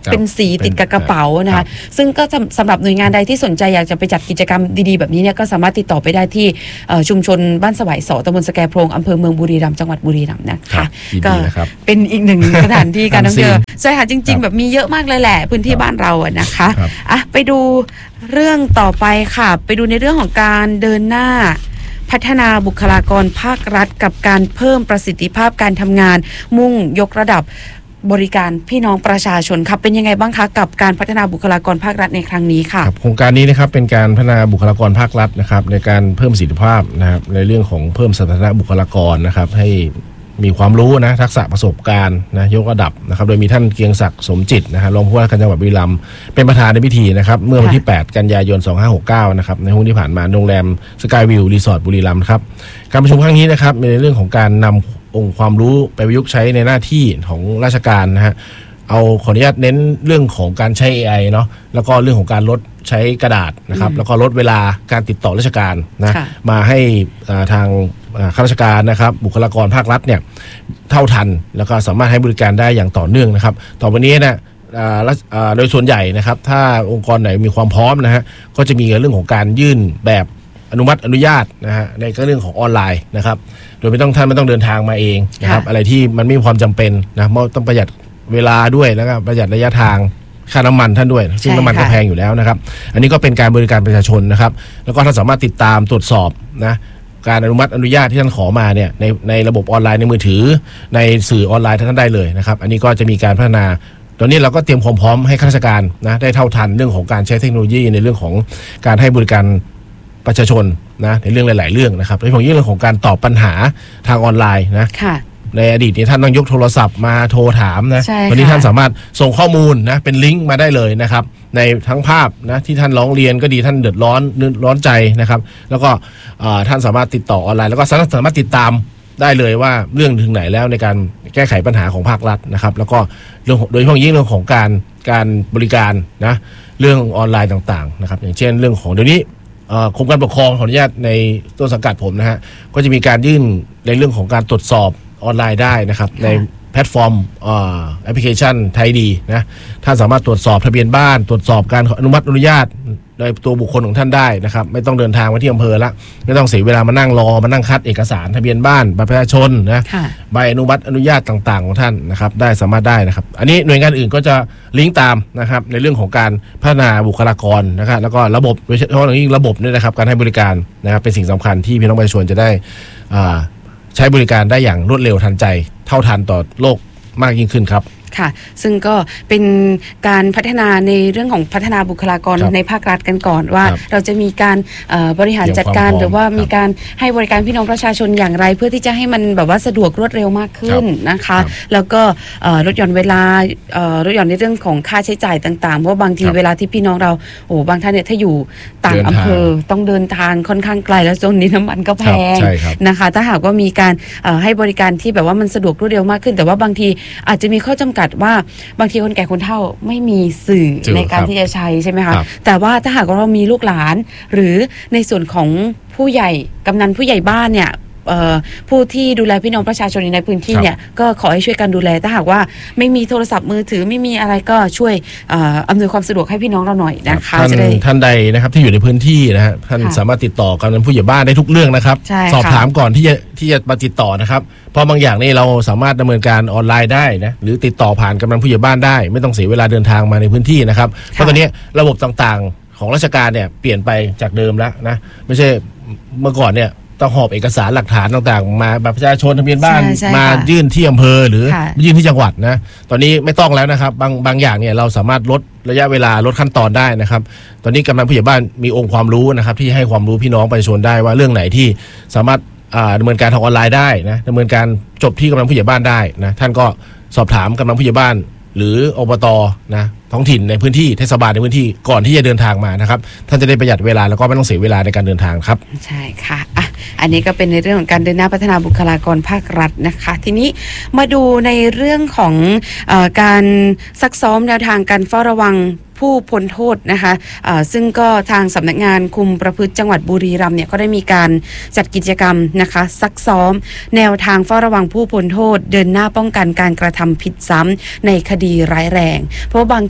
[SPEAKER 1] เป็นสีติดกับกระเป๋านะคะซึ่งก็สำหรับหน่วยงานใดที่สนใจอยากจะไปจัดกิจกรรมดีๆแบบนี้เนี่ยก็สามารถติดต่อไปได้ที่ชุมชนบ้านสวายสอตำบลสแกโพรงอำเภอเมืองบุรีรัมย์จังหวัดบุรีรัมย์นะคะก็เป็นอีกหนึ่งสถานที่การท่องเที่ยวใช่ค่ะจริงๆแบบมีเยอะมากเลยแหละพื้นที่บ้านเราอะนะคะอ่ะไปดูเรื่องต่อไปค่ะไปดูในเรื่องของการเดินหน้าพัฒนาบุคลากรภาครัฐกับการเพิ่มประสิทธิภาพการทำงานมุ่งยกระดับบริการพี่น้องประชาชนครับเป็นยังไงบ้างคะกับการพัฒนาบุคลากรภาครัฐในครั้งนี้ค่ะ
[SPEAKER 2] โครงการนี้นะครับเป็นการพัฒนาบุคลากรภาครัฐนะครับในการเพิ่มประสิทธิภาพนะครับในเรื่องของเพิ่มสถานะบุคลากรนะครับให้มีความรู้นะทักษะประสบการณ์นะยกระดับนะครับโดยมีท่านเกียงศักดิ์สมจิตนะฮะรองผู้ว่าการจังหวัดบุรีรัมย์เป็นประธานในพิธีนะครับเมื่อวันที่แปดกันยายนสองพันห้าร้อยหกสิบเก้านะครับในห้องที่ผ่านมาโรงแรมสกายวิวรีสอร์ทบุรีรัมย์ครับการประชุมครั้งนี้นะครับในเรื่องของการนำองค์ความรู้ไปประยุกต์ใช้ในหน้าที่ของราชการนะฮะเอาขออนุญาตเน้นเรื่องของการใช้ เอ ไอ เนาะแล้วก็เรื่องของการลดใช้กระดาษนะครับแล้วก็ลดเวลาการติดต่อราชการนะมาให้ทางข้าราชการนะครับบุคลากรภาครัฐเนี่ยเท่าทันแล้วก็สามารถให้บริการได้อย่างต่อเนื่องนะครับต่อไปนี้นะโดยส่วนใหญ่นะครับถ้าองค์กรไหนมีความพร้อมนะฮะก็จะมีเรื่องของการยื่นแบบอนุมัติอนุญาตนะฮะในเรื่องของออนไลน์นะครับโดยไม่ต้องท่านไม่ต้องเดินทางมาเองนะครับอะไรที่มันไม่มีความจำเป็นนะต้องประหยัดเวลาด้วยแล้วก็ประหยัดระยะทางค่าน้ำมันท่านด้วยซึ่งน้ำมันก็แพงอยู่แล้วนะครับอันนี้ก็เป็นการบริการประชาชนนะครับแล้วก็ท่านสามารถติดตามตรวจสอบนะการอนุมัติอนุญาตที่ท่านขอมาเนี่ยในในระบบออนไลน์ในมือถือในสื่อออนไลน์ท่านได้เลยนะครับอันนี้ก็จะมีการพัฒนาตอนนี้เราก็เตรียมความพร้อมให้ข้าราชการนะได้เท่าทันเรื่องของการใช้เทคโนโลยีในเรื่องของการให้บริการประชาชนนะในเรื่องหลายๆเรื่องนะครับโดยเฉพาะยิ่งเรื่องของการตอบปัญหาทางออนไลน์นะในอดีตนี้ท่านต้องยกโทรศัพท์มาโทรถามนะตอนนี้ท่านสามารถส่งข้อมูลนะเป็นลิงก์มาได้เลยนะครับในทั้งภาพนะที่ท่านร้องเรียนก็ดีท่านเดือดร้อนร้อนใจนะครับแล้วก็ท่านสามารถติดต่อออนไลน์แล้วก็สามารถติดตามได้เลยว่าเรื่องถึงไหนแล้วในการแก้ไขปัญหาของภาครัฐนะครับแล้วก็เรื่องโดยเฉพาะยิ่งเรื่องของการการบริการนะเรื่องออนไลน์ต่างๆนะครับอย่างเช่นเรื่องของเดี๋ยวนี้กรมการปกครองขออนุญาตในต้นสังกัดผมนะฮะก็จะมีการยื่นในเรื่องของการตรวจสอบออนไลน์ได้นะครับในแพลตฟอร์มแอปพลิเคชันไทยดีนะท่านสามารถตรวจสอบทะเบียนบ้านตรวจสอบการอนุมัติอนุญาตโดยตัวบุคคลของท่านได้นะครับไม่ต้องเดินทางมาที่อำเภอละไม่ต้องเสียเวลามานั่งรอมานั่งคัดเอกสารทะเบียนบ้านบัตรประชาชนนะใบอนุมัติอนุญาตต่างๆของท่านนะครับได้สามารถได้นะครับอันนี้หน่วยงานอื่นก็จะลิงก์ตามนะครับในเรื่องของการพัฒนาบุคลากรนะครับแล้วก็ระบบโดยเฉพาะอย่างยิ่งระบบนี่นะครับการให้บริการนะครับเป็นสิ่งสำคัญที่พี่น้องประชาชนจะได้ใช้บริการได้อย่างรวดเร็วทันใจเท่าทันต่อโลกมากยิ่งขึ้นครับ
[SPEAKER 1] ค่ะซึ่งก็เป็นการพัฒนาในเรื่องของพัฒนาบุคลากรในภาครัฐกันก่อนว่าเราจะมีการบริหารจัดการหรือว่ามีการให้บริการพี่น้องประชาชนอย่างไรเพื่อที่จะให้มันแบบว่าสะดวกรวดเร็วมากขึ้นนะคะแล้วก็ลดหย่อนเวลาลดหย่อนในเรื่องของค่าใช้จ่ายต่างๆเพราะบางทีเวลาที่พี่น้องเราโอ้บางท่านเนี่ยถ้าอยู่ต่างอำเภอต้องเดินทางค่อนข้างไกลแล้วช่วงนี้น้ำมันก็แพงนะคะถ้าหากว่ามีการให้บริการที่แบบว่ามันสะดวกรวดเร็วมากขึ้นแต่ว่าบางทีอาจจะมีข้อจำกัดว่าบางทีคนแก่คนเฒ่าไม่มีสื่อในการที่จะใช้ใช่ไหมคะแต่ว่าถ้าหากเรามีลูกหลานหรือในส่วนของผู้ใหญ่กำนันผู้ใหญ่บ้านเนี่ยผู้ที่ดูแลพี่น้องประชาชนในพื้นที่เนี่ยก็ขอให้ช่วยกันดูแลถ้าหากว่าไม่มีโทรศัพท์มือถือไม่มีอะไรก็ช่วยอำนวยความสะดวกให้พี่น้องเราหน่อยนะคะ
[SPEAKER 2] ท่านท่านใดนะครับที่อยู่ในพื้นที่นะฮะท่านสามารถติดต่อกำนันผู้ใหญ่บ้านได้ทุกเรื่องนะครับสอบถามก่อนที่จะที่จะมาติดต่อนะครับเพราะบางอย่างนี่เราสามารถดำเนินการออนไลน์ได้นะหรือติดต่อผ่านกำนันผู้ใหญ่บ้านได้ไม่ต้องเสียเวลาเดินทางมาในพื้นที่นะครับเพราะตอนนี้ระบบต่างๆของราชการเนี่ยเปลี่ยนไปจากเดิมแล้วนะไม่ใช่เมื่อก่อนเนี่ยต้องหอบเอกสารหลักฐานต่างๆมาบัตรประชาชนทะเบียนบ้านมายื่นที่อำเภอหรือยื่นที่จังหวัดนะตอนนี้ไม่ต้องแล้วนะครับบางบางอย่างเนี่ยเราสามารถลดระยะเวลาลดขั้นตอนได้นะครับตอนนี้กำนันผู้ใหญ่บ้านมีองค์ความรู้นะครับที่ให้ความรู้พี่น้องประชาชนได้ว่าเรื่องไหนที่สามารถดำเนินการทางออนไลน์ได้นะดำเนินการจบที่กำนันผู้ใหญ่บ้านได้นะท่านก็สอบถามกำนันผู้ใหญ่บ้านหรืออบต.นะท้องถิ่นในพื้นที่เทศบาลในพื้นที่ก่อนที่จะเดินทางมานะครับท่านจะได้ประหยัดเวลาแล้วก็ไม่ต้องเสียเวลาในการเดินทางครับ
[SPEAKER 1] ใช่ค่ะอ่ะอันนี้ก็เป็นในเรื่องของการเดินหน้าพัฒนาบุคลากรภาครัฐนะคะทีนี้มาดูในเรื่องของเอ่อการซักซ้อมแนวทางการเฝ้าระวังผู้พ้นโทษนะคะะซึ่งก็ทางสำนักงานคุมประพฤติจังหวัดบุรีรัมย์เนี่ยก็ได้มีการจัดกิจกรรมนะคะซักซ้อมแนวทางเฝ้าระวังผู้พ้นโทษเดินหน้าป้องกันการกระทำผิดซ้ำในคดีร้ายแรงเพราะบางที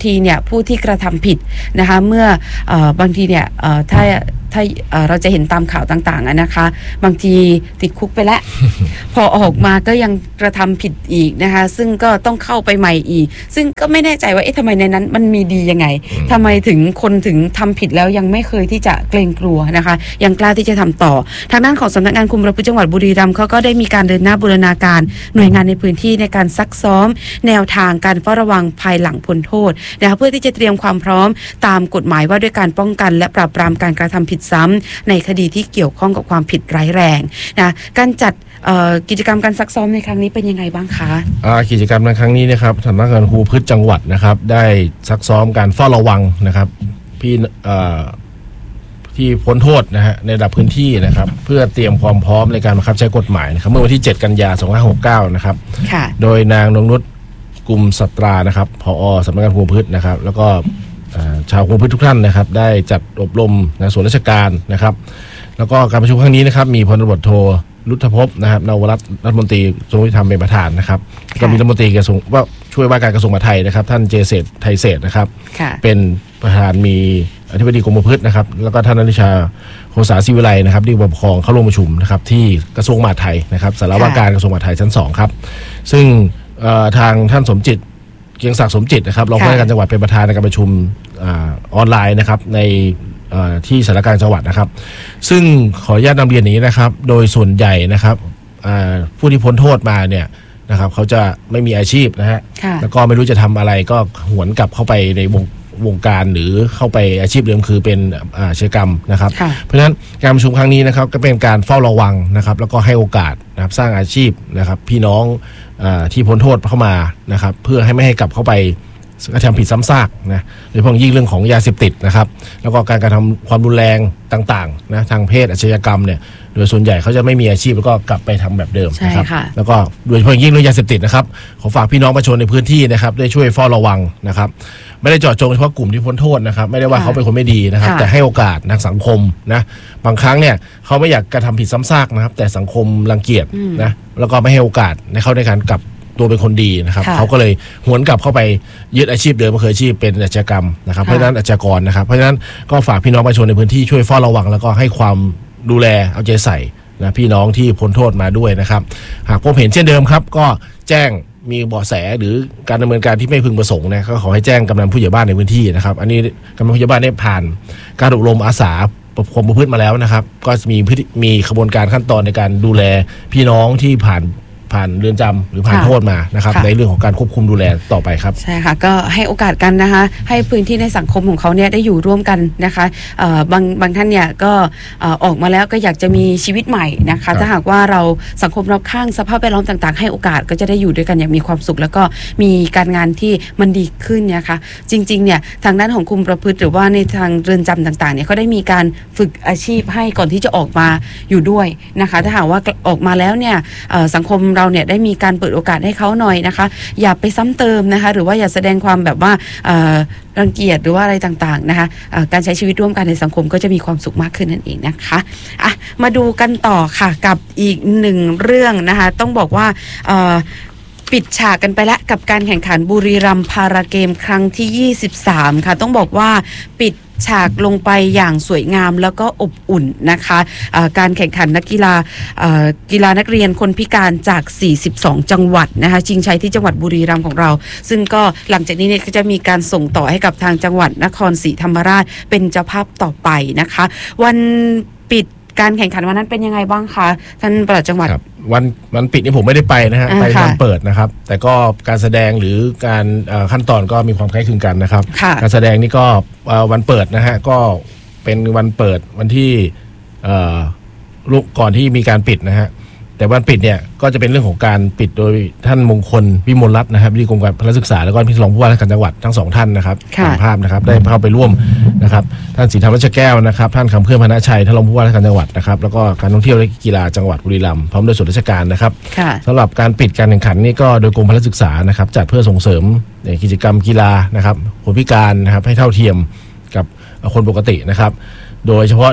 [SPEAKER 1] ทีเนี่ยผู้ที่กระทำผิดนะคะเมื่อเอ่อบางทีเนี่ยเอ่อถ้าถ้าเราจะเห็นตามข่าวต่างๆนะคะบางทีติดคุกไปแล้ว พอออกมาก็ยังกระทำผิดอีกนะคะซึ่งก็ต้องเข้าไปใหม่อีกซึ่งก็ไม่แน่ใจว่าเอ๊ะทำไมในนั้นมันมีดียังไงทำไมถึงคนถึงทำผิดแล้วยังไม่เคยที่จะเกรงกลัวนะคะยังกล้าที่จะทำต่อทางด้านของสำนักงานคุมประพฤติจังหวัดบุรีรัมย์เขาก็ได้มีการเดินหน้าบูรณาการหน่วยงานในพื้นที่ในการซักซ้อมแนวทางการเฝ้าระวังภายหลังพ้นโทษนะคะเพื่อที่จะเตรียมความพร้อมตามกฎหมายว่าด้วยการป้องกันและปราบปรามการกระทำผิดซ้ำในคดีที่เกี่ยวข้องกับความผิดร้ายแรงนะการจัดกิจกรรมการซักซ้อมในครั้งนี้เป็นยังไงบ้างคะ
[SPEAKER 2] กิจกรรมในครั้งนี้นะครับสำนักงานคุมประพฤติจังหวัดนะครับได้ซักซ้อมการเฝ้าระวังนะครับพี่ที่พ้นโทษนะฮะในระดับพื้นที่นะครับเพื่อเตรียมความพร้อมในการบังคับใช้กฎหมายนะครับเมื่อวันที่เจ็ดกันยายนสองพันห้าร้อยหกสิบเก้านะครับโดยนางนงนุชกุมสัตรานะครับผอ.สำนักงานคุมประพฤตินะครับแล้วก็ชาวคุมประพฤติทุกท่านนะครับได้จัดอบรมในส่วนราชการนะครับแล้วก็การประชุมครั้งนี้นะครับมีพลตำรวจโทรุทธภพนะครับนวรัตน์รัฐมนตรีกระทรวงยุติธรรมเป็นประธานนะครับก็มีรัฐมนตรีกระทรวงว่าช่วยว่าการกระทรวงมหาดไทยนะครับท่านเจเศรษฐ์ไทยเศรษฐ์นะครับเป็นประธานมีอธิบดีกรมประพฤตินะครับแล้วก็ท่านอนุชาโฆษาศิวิไลนะครับที่ปกครองเข้าร่วมประชุมนะครับที่กระทรวงมหาดไทยนะครับสารว่าการกระทรวงมหาดไทยชั้นสองครับซึ่งทางท่านสมจิตเกียงศักดิ์สมจิตนะครับรองผู้ว่าการจังหวัดเป็นประธานในการประชุมออนไลน์นะครับในที่สารกลางจังหวัดนะครับซึ่งขออนุญาตนำเรียนนี้นะครับโดยส่วนใหญ่นะครับผู้ที่พ้นโทษมาเนี่ยนะครับเขาจะไม่มีอาชีพนะฮะแล้วก็ไม่รู้จะทำอะไรก็หวนกลับเข้าไปในวงวงการหรือเข้าไปอาชีพเดิมคือเป็นอาชญากรรมนะครับเพราะฉะนั้นการประชุมครั้งนี้นะครับก็เป็นการเฝ้าระวังนะครับแล้วก็ให้โอกาสนะครับสร้างอาชีพนะครับพี่น้องที่พ้นโทษเข้ามานะครับเพื่อให้ไม่ให้กลับเข้าไปกระทำผิดซ้ำซากนะโดยเฉพาะยิ่งเรื่องของยาเสพติดนะครับแล้วก็การกระทำความรุนแรงต่างๆนะทางเพศอาชญากรรมเนี่ยโดยส่วนใหญ่เขาจะไม่มีอาชีพแล้วก็กลับไปทำแบบเดิมนะครับแล้วก็โดยเฉพาะยิ่งเรื่องยาเสพติดนะครับขอฝากพี่น้องประชาชนในพื้นที่นะครับได้ช่วยเฝ้าระวังนะครับไม่ได้เจาะจงเฉพาะกลุ่มที่พ้นโทษนะครับไม่ได้ว่าเขาเป็นคนไม่ดีนะครับแต่ให้โอกาสทางสังคมนะบางครั้งเนี่ยเขาไม่อยากกระทำผิดซ้ำซากนะครับแต่สังคมรังเกียจนะแล้วก็ไม่ให้โอกาสในเขาในการกลับตัวเป็นคนดีนะครับเขาก็เลยหวนกลับเข้าไปยึดอาชีพเดิมเคยอาชีพเป็นอาชญากรรมนะครับเพราะฉะนั้นอาชญากรนะครับเพราะฉะนั้นก็ฝากพี่น้องประชาชนในพื้นที่ช่วยเฝ้าระวังแล้วก็ให้ความดูแลเอาใจใส่นะพี่น้องที่พ้นโทษมาด้วยนะครับหากพบเห็นเช่นเดิมครับก็แจ้งมีเบาะแสหรือการดำเนินการที่ไม่พึงประสงค์นะก็ขอให้แจ้งกำนันผู้ใหญ่บ้านในพื้นที่นะครับอันนี้กำนันผู้ใหญ่บ้านได้ผ่านการอบรมอาสาความประพฤติมาแล้วนะครับก็มีมีขบวนการขั้นตอนในการดูแลพี่น้องที่ผ่านผ่านเรือนจำหรือผ่านโทษมานะครับในเรื่องของการควบคุมดูแลต่อไปครับ
[SPEAKER 1] ใช่ค่ะก็ให้โอกาสกันนะคะให้พื้นที่ในสังคมของเขาเนี่ยได้อยู่ร่วมกันนะคะบางบางท่านเนี่ยก็ออกมาแล้วก็อยากจะมีชีวิตใหม่นะคะถ้าหากว่าเราสังคมรอบข้างสภาพแวดล้อมต่างๆให้โอกาสก็จะได้อยู่ด้วยกันอย่างมีความสุขแล้วก็มีการงานที่มันดีขึ้นนะคะจริงๆเนี่ยทางด้านของคุมประพฤติหรือว่าในทางเรือนจำต่างๆเนี่ยเขาได้มีการฝึกอาชีพให้ก่อนที่จะออกมาอยู่ด้วยนะคะถ้าหากว่าออกมาแล้วเนี่ยสังคมเราเนี่ยได้มีการเปิดโอกาสให้เขาหน่อยนะคะอย่าไปซ้ำเติมนะคะหรือว่าอย่าแสดงความแบบว่ารังเกียจหรือว่าอะไรต่างๆนะคะการใช้ชีวิตร่วมกันในสังคมก็จะมีความสุขมากขึ้นนั่นเองนะคะอ่ะมาดูกันต่อค่ะกับอีกหนึ่งเรื่องนะคะต้องบอกว่าปิดฉากกันไปแล้วกับการแข่งขันบุรีรัมย์พาราเกมครั้งที่ยี่สิบสามค่ะต้องบอกว่าปิดฉากลงไปอย่างสวยงามแล้วก็อบอุ่นนะคะะการแข่งขันนักกีฬากีฬานักเรียนคนพิการจากสี่สิบสองจังหวัดนะคะชิงชัยที่จังหวัดบุรีรัมย์ของเราซึ่งก็หลังจากนี้เนี่ยก็จะมีการส่งต่อให้กับทางจังหวัดนครศรีธรรมราชเป็นเจ้าภาพต่อไปนะคะวันปิดการแข่งขันวันนั้นเป็นยังไงบ้างคะท่านปลัดจังหวัด
[SPEAKER 2] วันวันปิดนี่ผมไม่ได้ไปนะฮะไปวันเปิดนะครับแต่ก็การแสดงหรือการขั้นตอนก็มีความคล้ายคลึงกันนะครับการแสดงนี่ก็วันเปิดนะฮะก็เป็นวันเปิดวันที่ลุกก่อนที่มีการปิดนะฮะแต่วันปิดเนี่ยก็จะเป็นเรื่องของการปิดโดยท่านมงคลวิมลรัตน์นะครับที่กรมการพละศึกษาแล้วก็พี่รองผู้ว่าราชการจังหวัดทั้งสองท่านนะครับตามภาพนะครับได้เข้าไปร่วมนะครับท่านศรีธรรมรัชแก้วนะครับท่านคำเพื่อนพนะชัยท่านรองผู้ว่าราชการจังหวัดนะครับแล้วก็การท่องเที่ยวและกีฬาจังหวัดบุรีรัมย์พร้อมด้วยส่วนราชการนะครับสำหรับการปิดการแข่งขันนี่ก็โดยกรมพละศึกษานะครับจัดเพื่อส่งเสริมกิจกรรมกีฬานะครับคนพิการนะครับให้เท่าเทียมกับคนปกตินะครับโดยเฉพาะ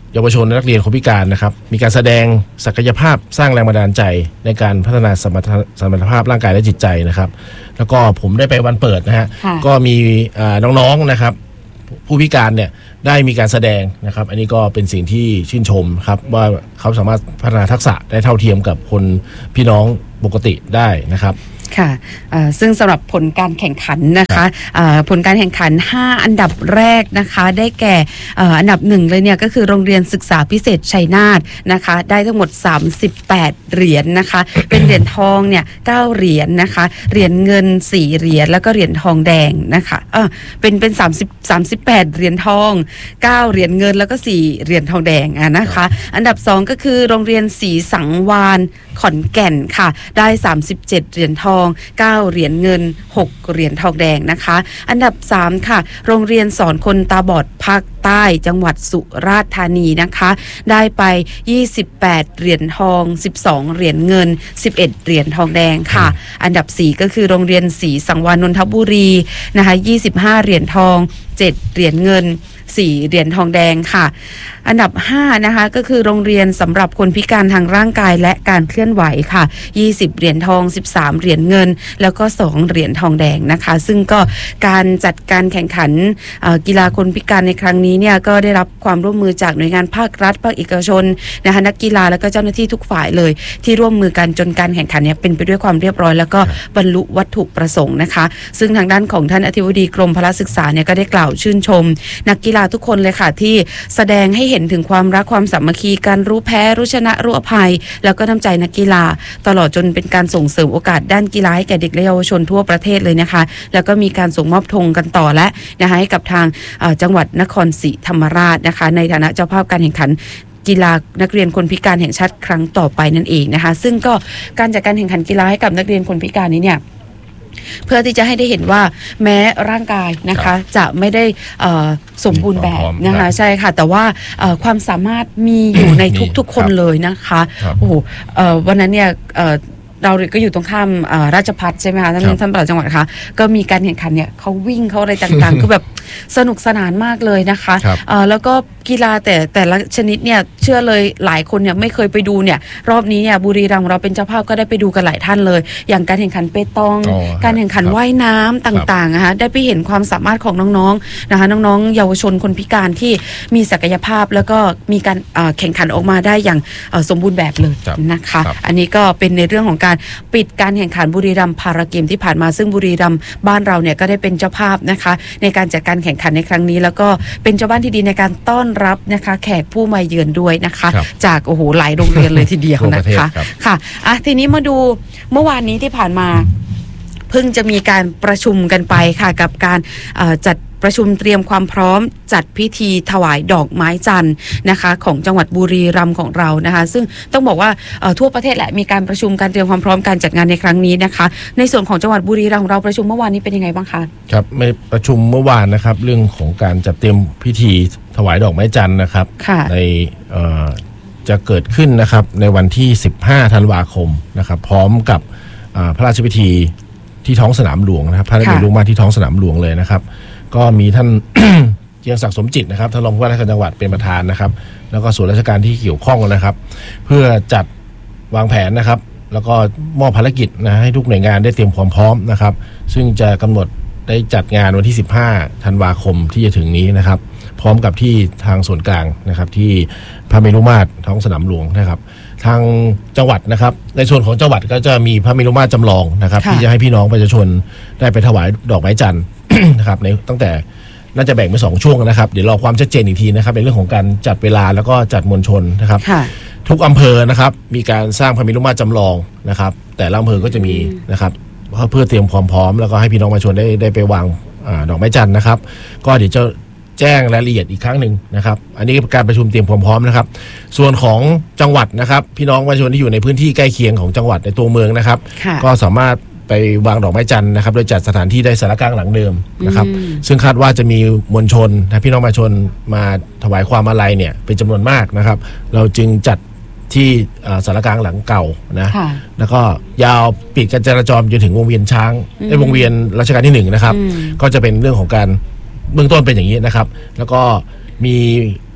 [SPEAKER 2] เยาวชนและนักเรียนคนพิการนะครับมีการแสดงศักยภาพสร้างแรงบันดาลใจในการพัฒนาสมรรถสมรรถภาพร่างกายและจิตใจนะครับแล้วก็ผมได้ไปวันเปิดนะฮะก็มีน้องๆนะครับผู้พิการเนี่ยได้มีการแสดงนะครับอันนี้ก็เป็นสิ่งที่ชื่นชมครับว่าเขาสามารถพัฒนาทักษะได้เท่าเทียมกับคนพี่น้องปกติได้นะครับ
[SPEAKER 1] ค่ะซึ่งสำหรับผลการแข่งขันนะคะผลการแข่งขันห้าอันดับแรกนะคะได้แก่อันดับหนึ่งเลยเนี่ยก็คือโรงเรียนศึกษาพิเศษชัยนาทนะคะได้ทั้งหมดสามสิบแปดเหรียญ น, นะคะเป็นเหรียญทองเนี่ยเก้าเหรียญ น, นะคะเหรียญเงินสี่เหรียญแล้วก็เหรียญทองแดงนะคะเออเป็นเป็นสามสิบ สามสิบแปดเหรียญทองเก้าเหรียญเงินแล้วก็สี่เหรียญทองแดงอ่ะนะคะอันดับสองก็คือโรงเรียนศรีสังวาลขอนแก่นค่ะได้สามสิบเจ็ดเหรียญทองเก้าเหรียญเงินหกเหรียญทองแดงนะคะอันดับสามค่ะโรงเรียนสอนคนตาบอดภาคใต้จังหวัดสุราษฎร์ธานีนะคะได้ไปยี่สิบแปดเหรียญทองสิบสองเหรียญเงินสิบเอ็ดเหรียญทองแดงค่ะอันดับสี่ก็คือโรงเรียนศรีสังวาลนนทบุรีนะคะยี่สิบห้าเหรียญทองเจ็ดเหรียญเงินสี่เหรียญทองแดงค่ะอันดับห้านะคะก็คือโรงเรียนสำหรับคนพิการทางร่างกายและการเคลื่อนไหวค่ะยี่สิบเหรียญทองสิบสามเหรียญเงินแล้วก็สองเหรียญทองแดงนะคะซึ่งก็การจัดการแข่งขันกีฬาคนพิการในครั้งนี้เนี่ยก็ได้รับความร่วมมือจากหน่วยงานภาครัฐภาคเอกชนนะคะนักกีฬาแล้วก็เจ้าหน้าที่ทุกฝ่ายเลยที่ร่วมมือกันจนการแข่งขันเนี่ยเป็นไปด้วยความเรียบร้อยแล้วก็บรรลุวัตถุประสงค์นะคะซึ่งทางด้านของท่านอธิบดีกรมพละศึกษาเนี่ยก็ได้กล่าวชื่นชมนักกีฬาทุกคนเลยค่ะที่แสดงให้เห็นถึงความรักความสามัคคีการรู้แพ้รู้ชนะรู้อภัยแล้วก็น้ำใจนักกีฬาตลอดจนเป็นการส่งเสริมโอกาสด้านกีฬาให้แก่เด็กและเยาวชนทั่วประเทศเลยนะคะแล้วก็มีการส่งมอบธงกันต่อและนะคะให้กับทางจังหวัดนครศรีธรรมราชนะคะในฐานะเจ้าภาพการแข่งขันกีฬานักเรียนคนพิการแห่งชาติครั้งต่อไปนั่นเองนะคะซึ่งก็การจัดการแข่งขันกีฬาให้กับนักเรียนคนพิการนี้เนี่ยเพื่อที่จะให้ได้เห็นว่าแม้ร่างกายนะคะจะไม่ได้สมบูรณ์แบบนะคะใช่ค่ะแต่ว่าความสามารถมีอยู่ในทุกๆคนเลยนะคะโอ้โหวันนั้นเนี่ยเราก็อยู่ตรงข้ามราชภัฏใช่ไหมคะท่านท่านปลัดจังหวัดคะก็มีการแข่งขันเนี่ยเขาวิ่งเขาอะไรต่างๆ คือแบบสนุกสนานมากเลยนะคะแล้วก็กีฬาแต่แต่ละชนิดเนี่ยเชื่อเลยหลายคนเนี่ยไม่เคยไปดูเนี่ยรอบนี้เนี่ยบุรีรัมย์เราเป็นเจ้าภาพก็ได้ไปดูกันหลายท่านเลยอย่างการแข่งขันเปตองการแข่งขันว่ายน้ำต่างๆนะคะได้ไปเห็นความสามารถของน้องๆนะคะน้องๆเยาวชนคนพิการที่มีศักยภาพแล้วก็มีการแข่งขันออกมาได้อย่างสมบูรณ์แบบเลยนะคะอันนี้ก็เป็นในเรื่องของการปิดการแข่งขันบุรีรัมย์พาราเกมที่ผ่านมาซึ่งบุรีรัมย์บ้านเราเนี่ยก็ได้เป็นเจ้าภาพนะคะในการจัดการแข่งขันในครั้งนี้แล้วก็เป็นเจ้าบ้านที่ดีในการต้อนรับนะคะแขกผู้มาเยือนด้วยนะคะจากโอ้โหหลายโรงเรียนเลยทีเดียวนะคะค่ะอ่ะทีนี้มาดูเมื่อวานนี้ที่ผ่านมาเพิ่งจะมีการประชุมกันไปค่ะกับการจัดประชุมเตรียมความพร้อมจัดพิธีถวายดอกไม้จันทร์นะคะของจังหวัดบุรีรัมย์ของเรานะคะซึ่งต้องบอกว่าทั่วประเทศแหละมีการประชุมการเตรียมความพร้อมการจัดงานในครั้งนี้นะคะในส่วนของจังหวัดบุรีรัมย์ของเราประชุมเมื่อวานนี้เป็นยังไงบ้างคะ
[SPEAKER 2] ครับในประชุมเมื่อวานนะครับเรื่องของการจัดเตรียมพิธีถวายดอกไม้จันทร์นะครับในจะเกิดขึ้นนะครับในวันที่สิบห้าธันวาคมนะครับพร้อมกับพระราชพิธีที่ท้องสนามหลวงนะครับพระราชพิธีมาที่ท้องสนามหลวงเลยนะครับก็มีท่าน เจียงศักดิ์สมจิตนะครับท่านรองผู้ว่าราชการจังหวัดเป็นประธานนะครับแล้วก็ส่วนราชการที่เกี่ยวข้องนะครับเพื่อจัดวางแผนนะครับแล้วก็มอบภารกิจนะให้ทุกหน่วยงานได้เตรียมความพร้อมนะครับซึ่งจะกำหนดได้จัดงานวันที่สิบห้าธันวาคมที่จะถึงนี้นะครับพร้อมกับที่ทางส่วนกลางนะครับที่พระเมรุมาตรท้องสนามหลวงนะครับทางจังหวัดนะครับในส่วนของจังหวัดก็จะมีพระเมรุมาตรจำลองนะครับที่จะให้พี่น้องประชาชนได้ไปถวายดอกไม้จันทร์ นะครับในตั้งแต่น่าจะแบ่งเป็นสองช่วงนะครับเดี๋ยวรอความชัดเจนอีกทีนะครับในเรื่องของการจัดเวลาแล้วก็จัดมวลชนนะครับทุกอำเภอนะครับมีการสร้างพระเมรุมาตรจำลองนะครับแต่ละอำเภอก็จะมีนะครับเพื่อเตรียมความพร้อมแล้วก็ให้พี่น้องประชาชนได้ได้ไปวางดอกไม้จันทร์นะครับก็เดี๋ยวจะแจ้งรายละเอียดอีกครั้งหนึ่งนะครับอันนี้การประชุมเตรียมความพร้อมนะครับส่วนของจังหวัดนะครับพี่น้องประชาชนที่อยู่ในพื้นที่ใกล้เคียงของจังหวัดในตัวเมืองนะครับก็สามารถไปวางดอกไม้จันทร์นะครับโดยจัดสถานที่ได้สารกลางหลังเดิมนะครับซึ่งคาดว่าจะมีมวลชนนะพี่น้องประชาชนมาถวายความอาลัยเนี่ยเป็นจำนวนมากนะครับเราจึงจัดที่สารกลางหลังเก่านะแล้วก็ยาวปิดการจราจรจนถึงวงเวียนช้างในวงเวียนรัชกาลที่หนึ่งนะครับก็จะเป็นเรื่องของการเบื้องต้นเป็นอย่างนี้นะครับแล้วก็มี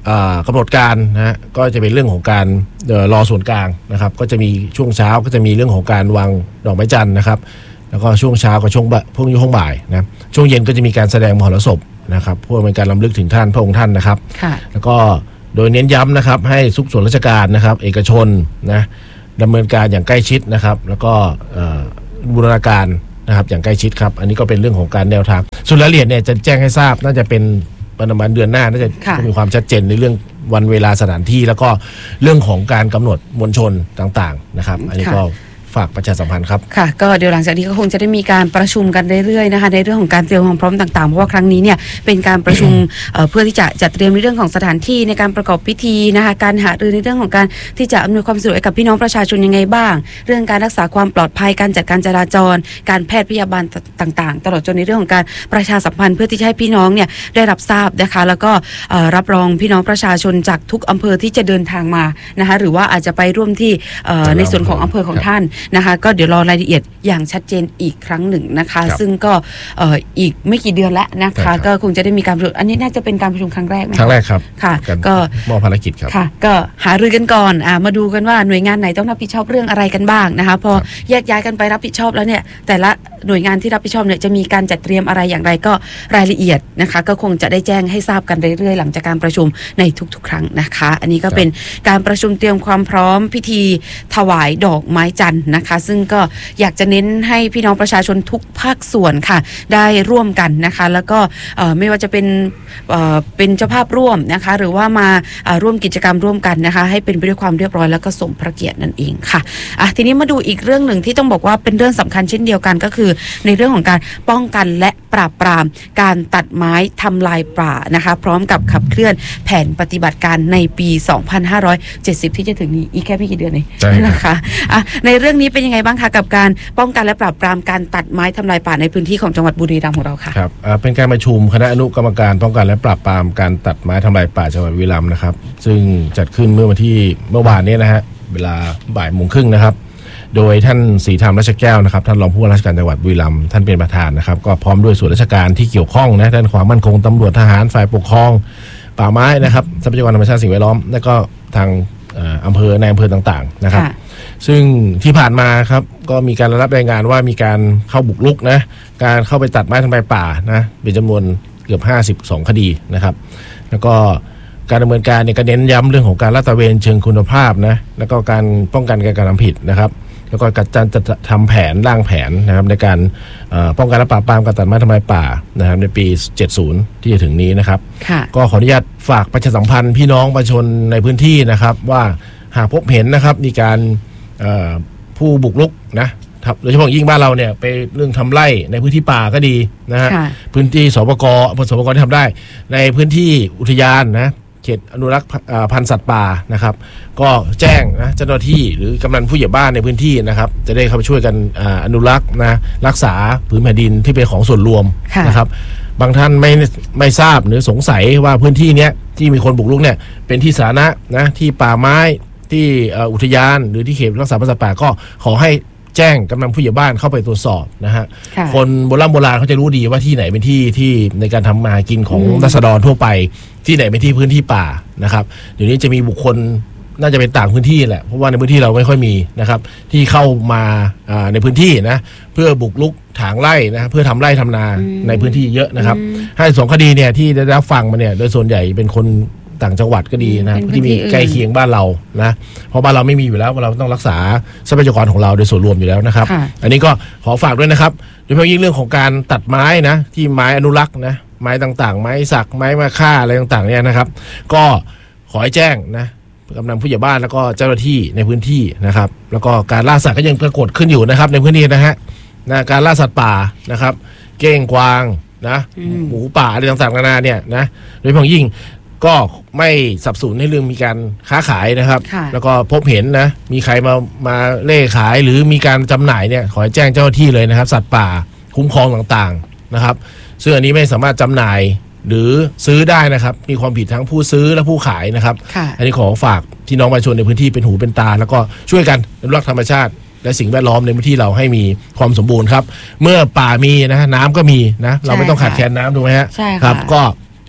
[SPEAKER 2] กำหนดการนะฮะก็จะเป็นเรื่องของการรอส่วนกลางนะครับก็จะมีช่วงเช้าก็จะมีเรื่องของการวางดอกไม้จันทร์นะครับแล้วก็ช่วงเช้ากับช่วงพวกช่วงบ่ายนะช่วงเย็นก็จะมีการแสดงมหรสพนะครับเพื่อเป็นการรำลึกถึงท่านพระองค์ท่านนะครับแล้วก็โดยเน้นย้ำนะครับให้ทุกส่วนราชการนะครับเอกชนนะดำเนินการอย่างใกล้ชิดนะครับแล้วก็บูรณาการนะครับอย่างใกล้ชิดครับอันนี้ก็เป็นเรื่องของการแนวทางส่วนรายละเอียดเนี่ยจะแจ้งให้ทราบน่าจะเป็นประมาณเดือนหน้าน่าจะมีความชัดเจนในเรื่องวันเวลาสถานที่แล้วก็เรื่องของการกำหนดมวลชนต่างๆนะครับอันนี้ก็ฝากประชาสัมพันธ์ครับ
[SPEAKER 1] ค่ะก็เดี๋ยวหลังจากนี้ก็คงจะได้มีการประชุมกันเรื่อยๆนะคะในเรื่องของการเตรียมความพร้อมต่างๆเพราะว่าครั้งนี้เนี่ยเป็นการประชุม เพื่อที่จะจัดเตรียมในเรื่องของสถานที่ในการประกอบพิธีนะคะการหารือในเรื่องของการที่จะอำนวยความสะดวกให้กับพี่น้องประชาชนยังไงบ้างเรื่องการรักษาความปลอดภัยการจัดการจราจรการแพทย์พยาบาลต่างๆตลอดจนในเรื่องของการประชาสัมพันธ์เพื่อที่จะให้พี่น้องเนี่ยได้รับทราบนะคะแล้วก็รับรองพี่น้องประชาชนจากทุกอำเภอที่จะเดินทางมานะคะหรือว่าอาจจะไปร่วมที่ในส่วนของอำเภอของท่านนะคะก็เดี๋ยวรอรายละเอียดอย่างชัดเจนอีกครั้งหนึ่งนะคะซึ่งก็อีกไม่กี่เดือนแล้วนะคะก็คงจะได้มีการประชุมอันนี้น่าจะเป็นการประชุมครั้งแรกไหม
[SPEAKER 2] ครั้งแรกครับ
[SPEAKER 1] ค่ะ
[SPEAKER 2] ก็มอบภารกิจครับ
[SPEAKER 1] ค่ะก็หารือกันก่อนอ่ามาดูกันว่าหน่วยงานไหนต้องรับผิดชอบเรื่องอะไรกันบ้างนะคะพอแยกย้ายกันไปรับผิดชอบแล้วเนี่ยแต่ละหน่วยงานที่รับผิดชอบเนี่ยจะมีการจัดเตรียมอะไรอย่างไรก็รายละเอียดนะคะก็คงจะได้แจ้งให้ทราบกันเรื่อยๆหลังจากการประชุมในทุกๆครั้งนะคะอันนี้ก็เป็นการประชุมเตรียมความพร้อมพิธีถวายดอกไม้จันทร์นะคะซึ่งก็อยากจะเน้นให้พี่น้องประชาชนทุกภาคส่วนค่ะได้ร่วมกันนะคะแล้วก็ไม่ว่าจะเป็นเป็นเจ้าภาพร่วมนะคะหรือว่ามาร่วมกิจกรรมร่วมกันนะคะให้เป็นไปด้วยความเรียบร้อยแล้วก็สมพระเกียรตินั่นเองค่ะอ่ะทีนี้มาดูอีกเรื่องหนึ่งที่ต้องบอกว่าเป็นเรื่องสำคัญเช่นเดียวกันก็คือในเรื่องของการป้องกันและปราบปรามการตัดไม้ทำลายป่านะคะพร้อมกับขับเคลื่อนแผนปฏิบัติการในปีสองพันห้าร้อยเจ็ดสิบที่จะถึงนี้อีกแค่ไม่กี่เดือนเองนะคะอ่ะในเรื่องนี้เป็นยังไงบ้างคะกับการป้องกันและปราบปรามการตัดไม้ทำลายป่าในพื้นที่ของจังหวัดบุรีรัมย์ของเราค่ะ
[SPEAKER 2] ครับเป็นการประชุมคณะอนุกรรมการป้องกันและปราบปรามการตัดไม้ทำลายป่าจังหวัดบุรีรัมย์นะครับซึ่งจัดขึ้นเมื่อวันที่เมื่อวานนี้นะฮะเวลาบ่ายโมงครึ่งนะครับโดยท่านศรีธรรมราชแก้วนะครับท่านรองผู้ว่าราชการจังหวัดบุรีรัมย์ท่านเป็นประธานนะครับก็พร้อมด้วยส่วนราชการที่เกี่ยวข้องนะด้านความมั่นคงตำรวจทหารฝ่ายปกครองป่าไม้นะครับทรัพยากรธรรมชาติสิ่งแวดล้อมและก็ทางอำเภอในอำเภอต่างๆนะครับซึ่งที่ผ่านมาครับก็มีการรับรายงานว่ามีการเข้าบุกรุกนะการเข้าไปตัดไม้ทำลายป่านะเป็นจำนวนเกือบห้าสิบสองคดีนะครับแล้วก็การดำเนินการเนี่ยก็เน้นย้ำเรื่องของการลาดตระเวนเชิงคุณภาพนะแล้วก็การป้องกันการกระทำผิดนะครับแล้วก็การจะทำแผนร่างแผนนะครับในการป้องกันและปราบปรามการตัดไม้ทำลายป่านะครับในปีเจ็ดสิบที่จะถึงนี้นะครับก็ขออนุญาตฝากประชาสัมพันธ์พี่น้องประชาชนในพื้นที่นะครับว่าหากพบเห็นนะครับมีการผู้บุกรุกนะโดยเฉพาะยิ่งบ้านเราเนี่ยไปเรื่องทำไร่ในพื้นที่ป่าก็ดีนะฮะพื้นที่สปกอำเภอสปกที่ทำได้ในพื้นที่อุทยานนะเขตอนุรักษ์พันธุ์สัตว์ป่านะครับก็แจ้งนะเจ้าหน้าที่หรือกำนันผู้ใหญ่บ้านในพื้นที่นะครับจะได้เข้าไปช่วยกันอนุรักษ์นะรักษาผืนแผ่นดินที่เป็นของส่วนรวมนะครับบางท่านไม่ไม่ทราบหรือสงสัยว่าพื้นที่นี้ที่มีคนบุกรุกเนี่ยเป็นที่สาธารณะนะที่ป่าไม้ที่อุทยานหรือที่เขตรักษาพันธุ์สัตว์ป่าก็ขอให้แจ้งกำนันผู้ใหญ่บ้านเข้าไปตรวจสอบนะฮะคนโบราณโบราณเขาจะรู้ดีว่าที่ไหนเป็นที่ที่ในการทำมากินของราษฎรทั่วไปที่ไหนเป็นที่พื้นที่ป่านะครับเดี๋ยวนี้จะมีบุคคลน่าจะเป็นต่างพื้นที่แหละเพราะว่าในพื้นที่เราไม่ค่อยมีนะครับที่เข้ามาในพื้นที่นะเพื่อบุกรุกถางไร่นะเพื่อทำไร่ทำนาในพื้นที่เยอะนะครับห้าสิบสองคดีเนี่ยที่ได้รับฟังมาเนี่ยโดยส่วนใหญ่เป็นคนต่างจังหวัดก็ดีนะที่มีใกล้เคียงบ้านเรานะเพราะบ้านเราไม่มีอยู่แล้วเราต้องรักษาทรัพยากรของเราโดยส่วนรวมอยู่แล้วนะครับอันนี้ก็ขอฝากด้วยนะครับโดยเฉพาะยิ่งเรื่องของการตัดไม้นะที่ไม้อนุรักษ์นะไม้ต่างๆไม้สักไม้มะค่าอะไรต่างๆเนี่ยนะครับก็ขอให้แจ้งนะกำนันผู้ใหญ่บ้านแล้วก็เจ้าหน้าที่ในพื้นที่นะครับแล้วก็การล่าสัตว์ก็ยังปรากฏขึ้นอยู่นะครับในพื้นที่นะฮะนะการล่าสัตว์ป่านะครับเก้งกวางนะหมูป่าอะไรต่างๆนานาเนี่ยนะโดยเฉพาะยิ่งก็ไม่สับสนในเรื่องมีการค้าขายนะครับแล้วก็พบเห็นนะมีใครมามาเล่ขายหรือมีการจำหน่ายเนี่ยขอให้แจ้งเจ้าหน้าที่เลยนะครับสัตว์ป่าคุ้มครองต่างๆนะครับซึ่งอันนี้ไม่สามารถจำหน่ายหรือซื้อได้นะครับมีความผิดทั้งผู้ซื้อและผู้ขายนะครับอันนี้ขอฝากพี่น้องประชาชนในพื้นที่เป็นหูเป็นตาแล้วก็ช่วยกันอนุรักษ์ธรรมชาติและสิ่งแวดล้อมในพื้นที่เราให้มีความสมบูรณ์ครับเมื่อป่ามีนะน้ำก็มีนะเราไม่ต้องขาดแคลนน้ำถูกไหมฮะ
[SPEAKER 1] ใช่
[SPEAKER 2] ครับก็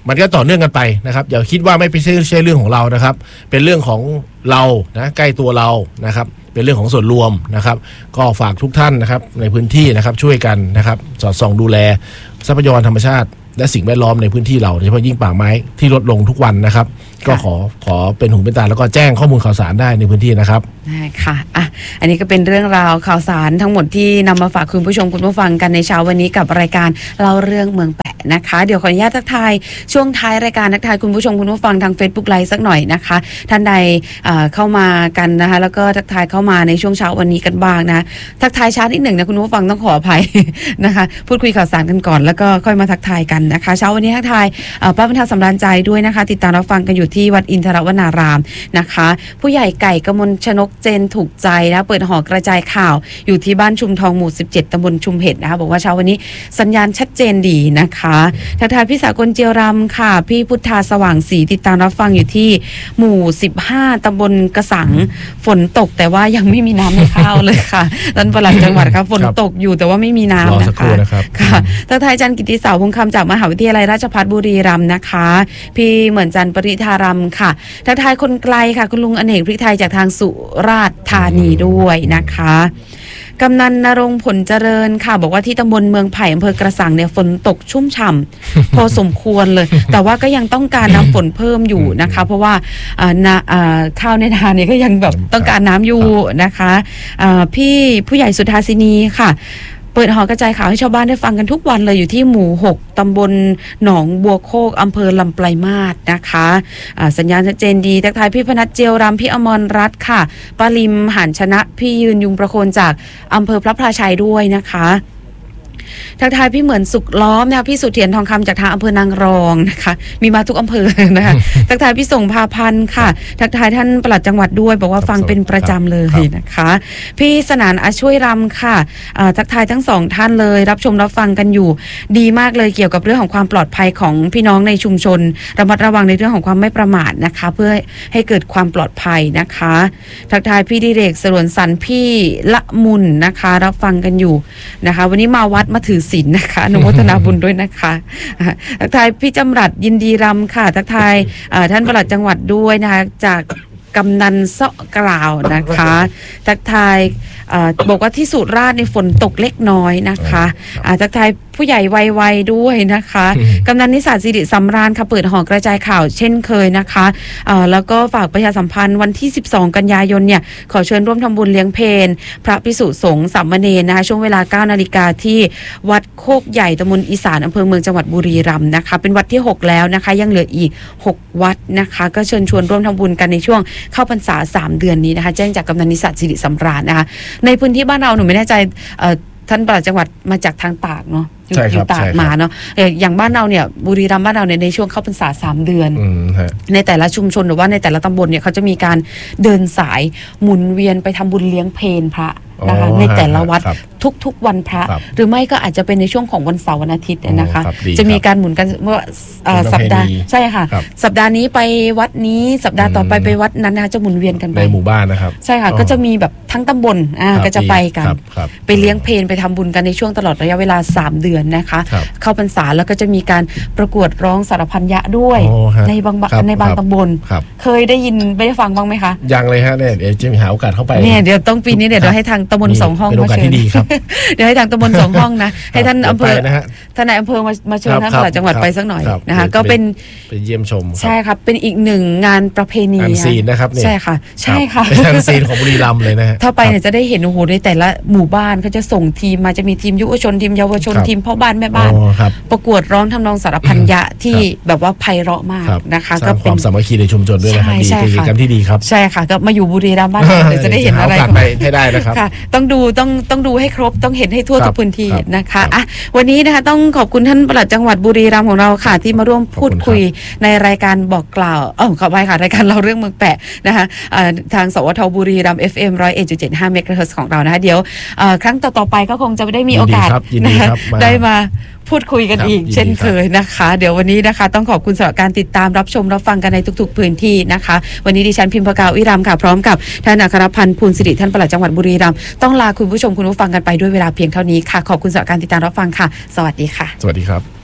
[SPEAKER 2] มันก็ต่อเนื่องกันไปนะครับอย่าคิดว่าไม่ใช่ใช่เรื่องของเรานะครับเป็นเรื่องของเรานะใกล้ตัวเรานะครับเป็นเรื่องของส่วนรวมนะครับก็ฝากทุกท่านนะครับในพื้นที่นะครับช่วยกันนะครับสอดส่องดูแลทรัพยากรธรรมชาติและสิ่งแวดล้อมในพื้นที่เราโดยเฉพาะยิ่งป่าไม้ที่ลดลงทุกวันนะครับก็ขอขอเป็นหูเป็นตาแล้วก็แจ้งข้อมูลข่าวสารได้ในพื้นที่นะครับ
[SPEAKER 1] ได้ค่ะอ่ะอันนี้ก็เป็นเรื่องราวข่าวสารทั้งหมดที่นำมาฝากคุณผู้ชมคุณผู้ฟังกันในเช้าวันนี้กับรายการเล่าเรื่องเมืองแปะนะคะเดี๋ยวขออนุญาตทักทายช่วงท้ายรายการทักทายคุณผู้ชมคุณผู้ฟังทาง Facebook Live สักหน่อยนะคะท่านใดเข้ามากันนะคะแล้วก็ทักทายเข้ามาในช่วงเช้าวันนี้กันบ้างนะทักทายช้านิดหนึ่งนะคุณผู้ฟังต้องขออภัยนะคะพูดคุยข่าวสารกันก่อนแล้วก็ค่อยมาทักทายกันนะคะเช้าวันนี้ทักทายป้าบรรเทาสำราญใจด้วยนะคะติดตามรับฟังกันอยู่ที่วัดอินทรวนารามนะคะผู้ใหญ่ไก่กมลชนกเจนถูกใจนะเปิดหอกระจายข่าวอยู่ที่บ้านชุมทองหมู่สิบเจ็ดตำบลชุมเห็ดนะคะบอกว่าเช้าวันนี้สัญญาณชัดเจนดีนะคะทักทายพี่สากลเจียวรำค่ะพี่พุทธาสว่างศรีติดตามรับฟังอยู่ที่หมู่สิบห้าตำบลกระสังฝนตกแต่ว่ายังไม่มีน้ำในข้าวเลยค่ะท่านปลัดจังหวัดครับฝนตกอยู่แต่ว่าไม่มีน้ำนะคะค่ะทักทายจันกิติสาวพงคำจากมหาวิทยาลัยราชภัฏบุรีรัมย์นะคะพี่เหมือนจันปริธารำค่ะทักทายคนไกลค่ะคุณลุงอเนกพริกไทยจากทางสุราษฎร์ธานีด้วยนะคะกำนันณรงค์ผลเจริญค่ะบอกว่าที่ตำบลเมืองไผ่อำเภอกระสังเนี่ยฝนตกชุ่มฉ่ำ พอสมควรเลยแต่ว่าก็ยังต้องการน้ำฝนเพิ่มอยู่นะคะเพราะว่าข้าวในนาเนี่ยก็ยังแบบต้องการน้ำอยู่นะคะพี่ผู้ใหญ่สุธาสินีค่ะเปิดหอกระจายข่าวให้ชาวบ้านได้ฟังกันทุกวันเลยอยู่ที่หมู่หกตำบลหนองบัวโคกอำเภอลำปลายมาศนะคะะสัญญาณชัดเจนดีทักทายพี่พนัทเจียวรำพี่อมรรัตน์ค่ะปาลิมหันชนะพี่ยืนยุงประโคนจากอำเภอพระพลาชัยด้วยนะคะทักทายพี่เหมือนสุขล้อมนะคะพี่สุเทียนทองคำจากทางอำเภอนางรองนะคะมีมาทุกอำเภอนะคะทักทายพี่ส่งพาพันธ์ค่ะทักทายท่านปลัดจังหวัดด้วยบอกว่าฟังเป็นประจำเลยนะคะพี่สนานอาช่วยรำค่ะทักทายทั้งสองท่านเลยรับชมรับฟังกันอยู่ดีมากเลยเกี่ยวกับเรื่องของความปลอดภัยของพี่น้องในชุมชนระมัดระวังในเรื่องของความไม่ประมาทนะคะเพื่อให้เกิดความปลอดภัยนะคะทักทายพี่ดิเรกสรวนสันพี่ละมุนนะคะรับฟังกันอยู่นะคะวันนี้มาวัดมาถือศีลนะคะอนุโมทนาบุญด้วยนะคะทักทายพี่จำรัดยินดีรำค่ะทักทายท่านปลัดจังหวัดด้วยนะคะจากกำนันเซาะกล่าวนะคะทักทายบอกว่าที่สุราษฎร์ในฝนตกเล็กน้อยนะคะทักทายผู้ใหญ่วัยๆด้วยนะคะกำนันนิสาสิริสำราญค่ะเปิดหอกระจายข่าวเช่นเคยนะคะแล้วก็ฝากประชาสัมพันธ์วันที่สิบสองกันยายนเนี่ยขอเชิญร่วมทำบุญเลี้ยงเพลพระภิกษุสงฆ์สามเณรนะคะช่วงเวลา เก้านาฬิกาที่วัดโคกใหญ่ตำบลอีสานอำเภอเมืองจังหวัดบุรีรัมย์นะคะเป็นวัดที่หกแล้วนะคะยังเหลืออีกหกวัดนะคะก็เชิญชวนร่วมทำบุญกันในช่วงเข้าพรรษาสามเดือนนี้นะคะแจ้งจากกำนันนิสาสิริสำราญนะคะในพื้นที่บ้านเราหนูไม่แน่ใจท่านปลัดจังหวัดมาจากทางตากเนาะอยู่ตากมาเนาะอย่างบ้านเราเนี่ยบุรีรัมย์บ้านเราเนี่ยในช่วงเข้าพรรษาสามเดือนในแต่ละชุมชนหรือว่าในแต่ละตำบลเนี่ยเขาจะมีการเดินสายหมุนเวียนไปทำบุญเลี้ยงเพลพระนะคะในแต่ละวัดทุกๆวันพระหรือไม่ก็อาจจะเป็นในช่วงของวันเสาร์วันอาทิตย์นะคะจะมีการหมุนกันว่าสัปดาห์ใช่ค่ะสัปดาห์นี้ไปวัดนี้สัปดาห์ต่อไปไปวัดนั้นนะคะจะหมุนเวียนกันไป
[SPEAKER 2] ในหมู่บ้านนะครับ
[SPEAKER 1] ใช่ค่ะก็จะมีแบบทั้งตำบลอ่าก็จะไปกันไปเลี้ยงเพลไปทำบุญกันในช่วงตลอดระยะเวลาสามเดือนนะคะเข้าพรรษาแล้วก็จะมีการประกวดร้องสารพันยะด้วยในบางในบางตำบลเคยได้ยินไม่ได้ฟังบ้างไหมคะ
[SPEAKER 2] ยังเลยฮะเนี่ยเดี๋ยวจะมีหาโอกาสเข้าไป
[SPEAKER 1] เนี่ยเดี๋ยวต้องปีนี้เดี๋ยวให้ทางตำบลสองห้องมาเชิญเดี๋ยวให้ทางตำบลสองห้องนะให้ท่านอำเภอท่านนายอำเภอมามาเชิญท่านปลัดจังหวัดไปสักหน่อยนะคะก็เป็น
[SPEAKER 2] ไปเยี่ยมชม
[SPEAKER 1] ใช่ครับเป็นอีกหนึ่งงานประเพณี
[SPEAKER 2] อันซีนนะครับ
[SPEAKER 1] ใช่ค่ะใช่ค่ะ
[SPEAKER 2] เป็นอันซีนของบุรีรัมย์เลยนะฮะ
[SPEAKER 1] ถ้าไปเนี่ยจะได้เห็นโอ้โหในแต่ละหมู่บ้านเขาจะส่งทีมมาจะมีทีมยุวชนทีมเยาวชนทีมพ่อบ้านแม่บ้านประกวดร้องทำนองสารพันยะที่แบบว่าไพเราะมากนะคะ
[SPEAKER 2] ก็เป็นความสามัคคีในชุมชนด้วยนะครับดีกิจกรรมที่ดีครับ
[SPEAKER 1] ใช่ค่ะก็มาอยู่บุรีรัมย์บ้านเราจะได้เห็นอะไร
[SPEAKER 2] ไปให้ได้นะครับ
[SPEAKER 1] ต้องดูต้องต้องดูให้ครบต้องเห็นให้ทั่วทุกพื้นที่นะคะอ่ะวันนี้นะคะต้องขอบคุณท่านปลัดจังหวัดบุรีรัมย์ของเราค่ะที่มาร่วมพูดคุยในรายการบอกกล่าวเออขอไปค่ะรายการเราเรื่องเมืองแปะนะคะทางสวทบุรีรัมย์ เอฟ เอ็ม หนึ่งร้อยเอ็ดจุดเจ็ดห้า เมกะเฮิรตซ์ของเรานะคะเดี๋ยวครั้งต่อๆไปก็คงจะได้มีโอกาสนะคะได้มาพูดคุยกันอีกเช่นเคยนะคะเดี๋ยววันนี้นะคะต้องขอบคุณสำหรับการติดตามรับชมรับฟังกันในทุกๆพื้นที่นะคะวันนี้ดิฉันพิมพ์ปากาวิรัมค่ะพร้อมกับท่านอัครพันธ์ภูลสิริท่านปลัดจังหวัดบุรีรัมย์ต้องลาคุณผู้ชมคุณผู้ฟังกันไปด้วยเวลาเพียงเท่านี้ค่ะขอบคุณสำหรับการติดตามรับฟังค่ะสวัสดีค่ะ
[SPEAKER 2] สวัสดีครับ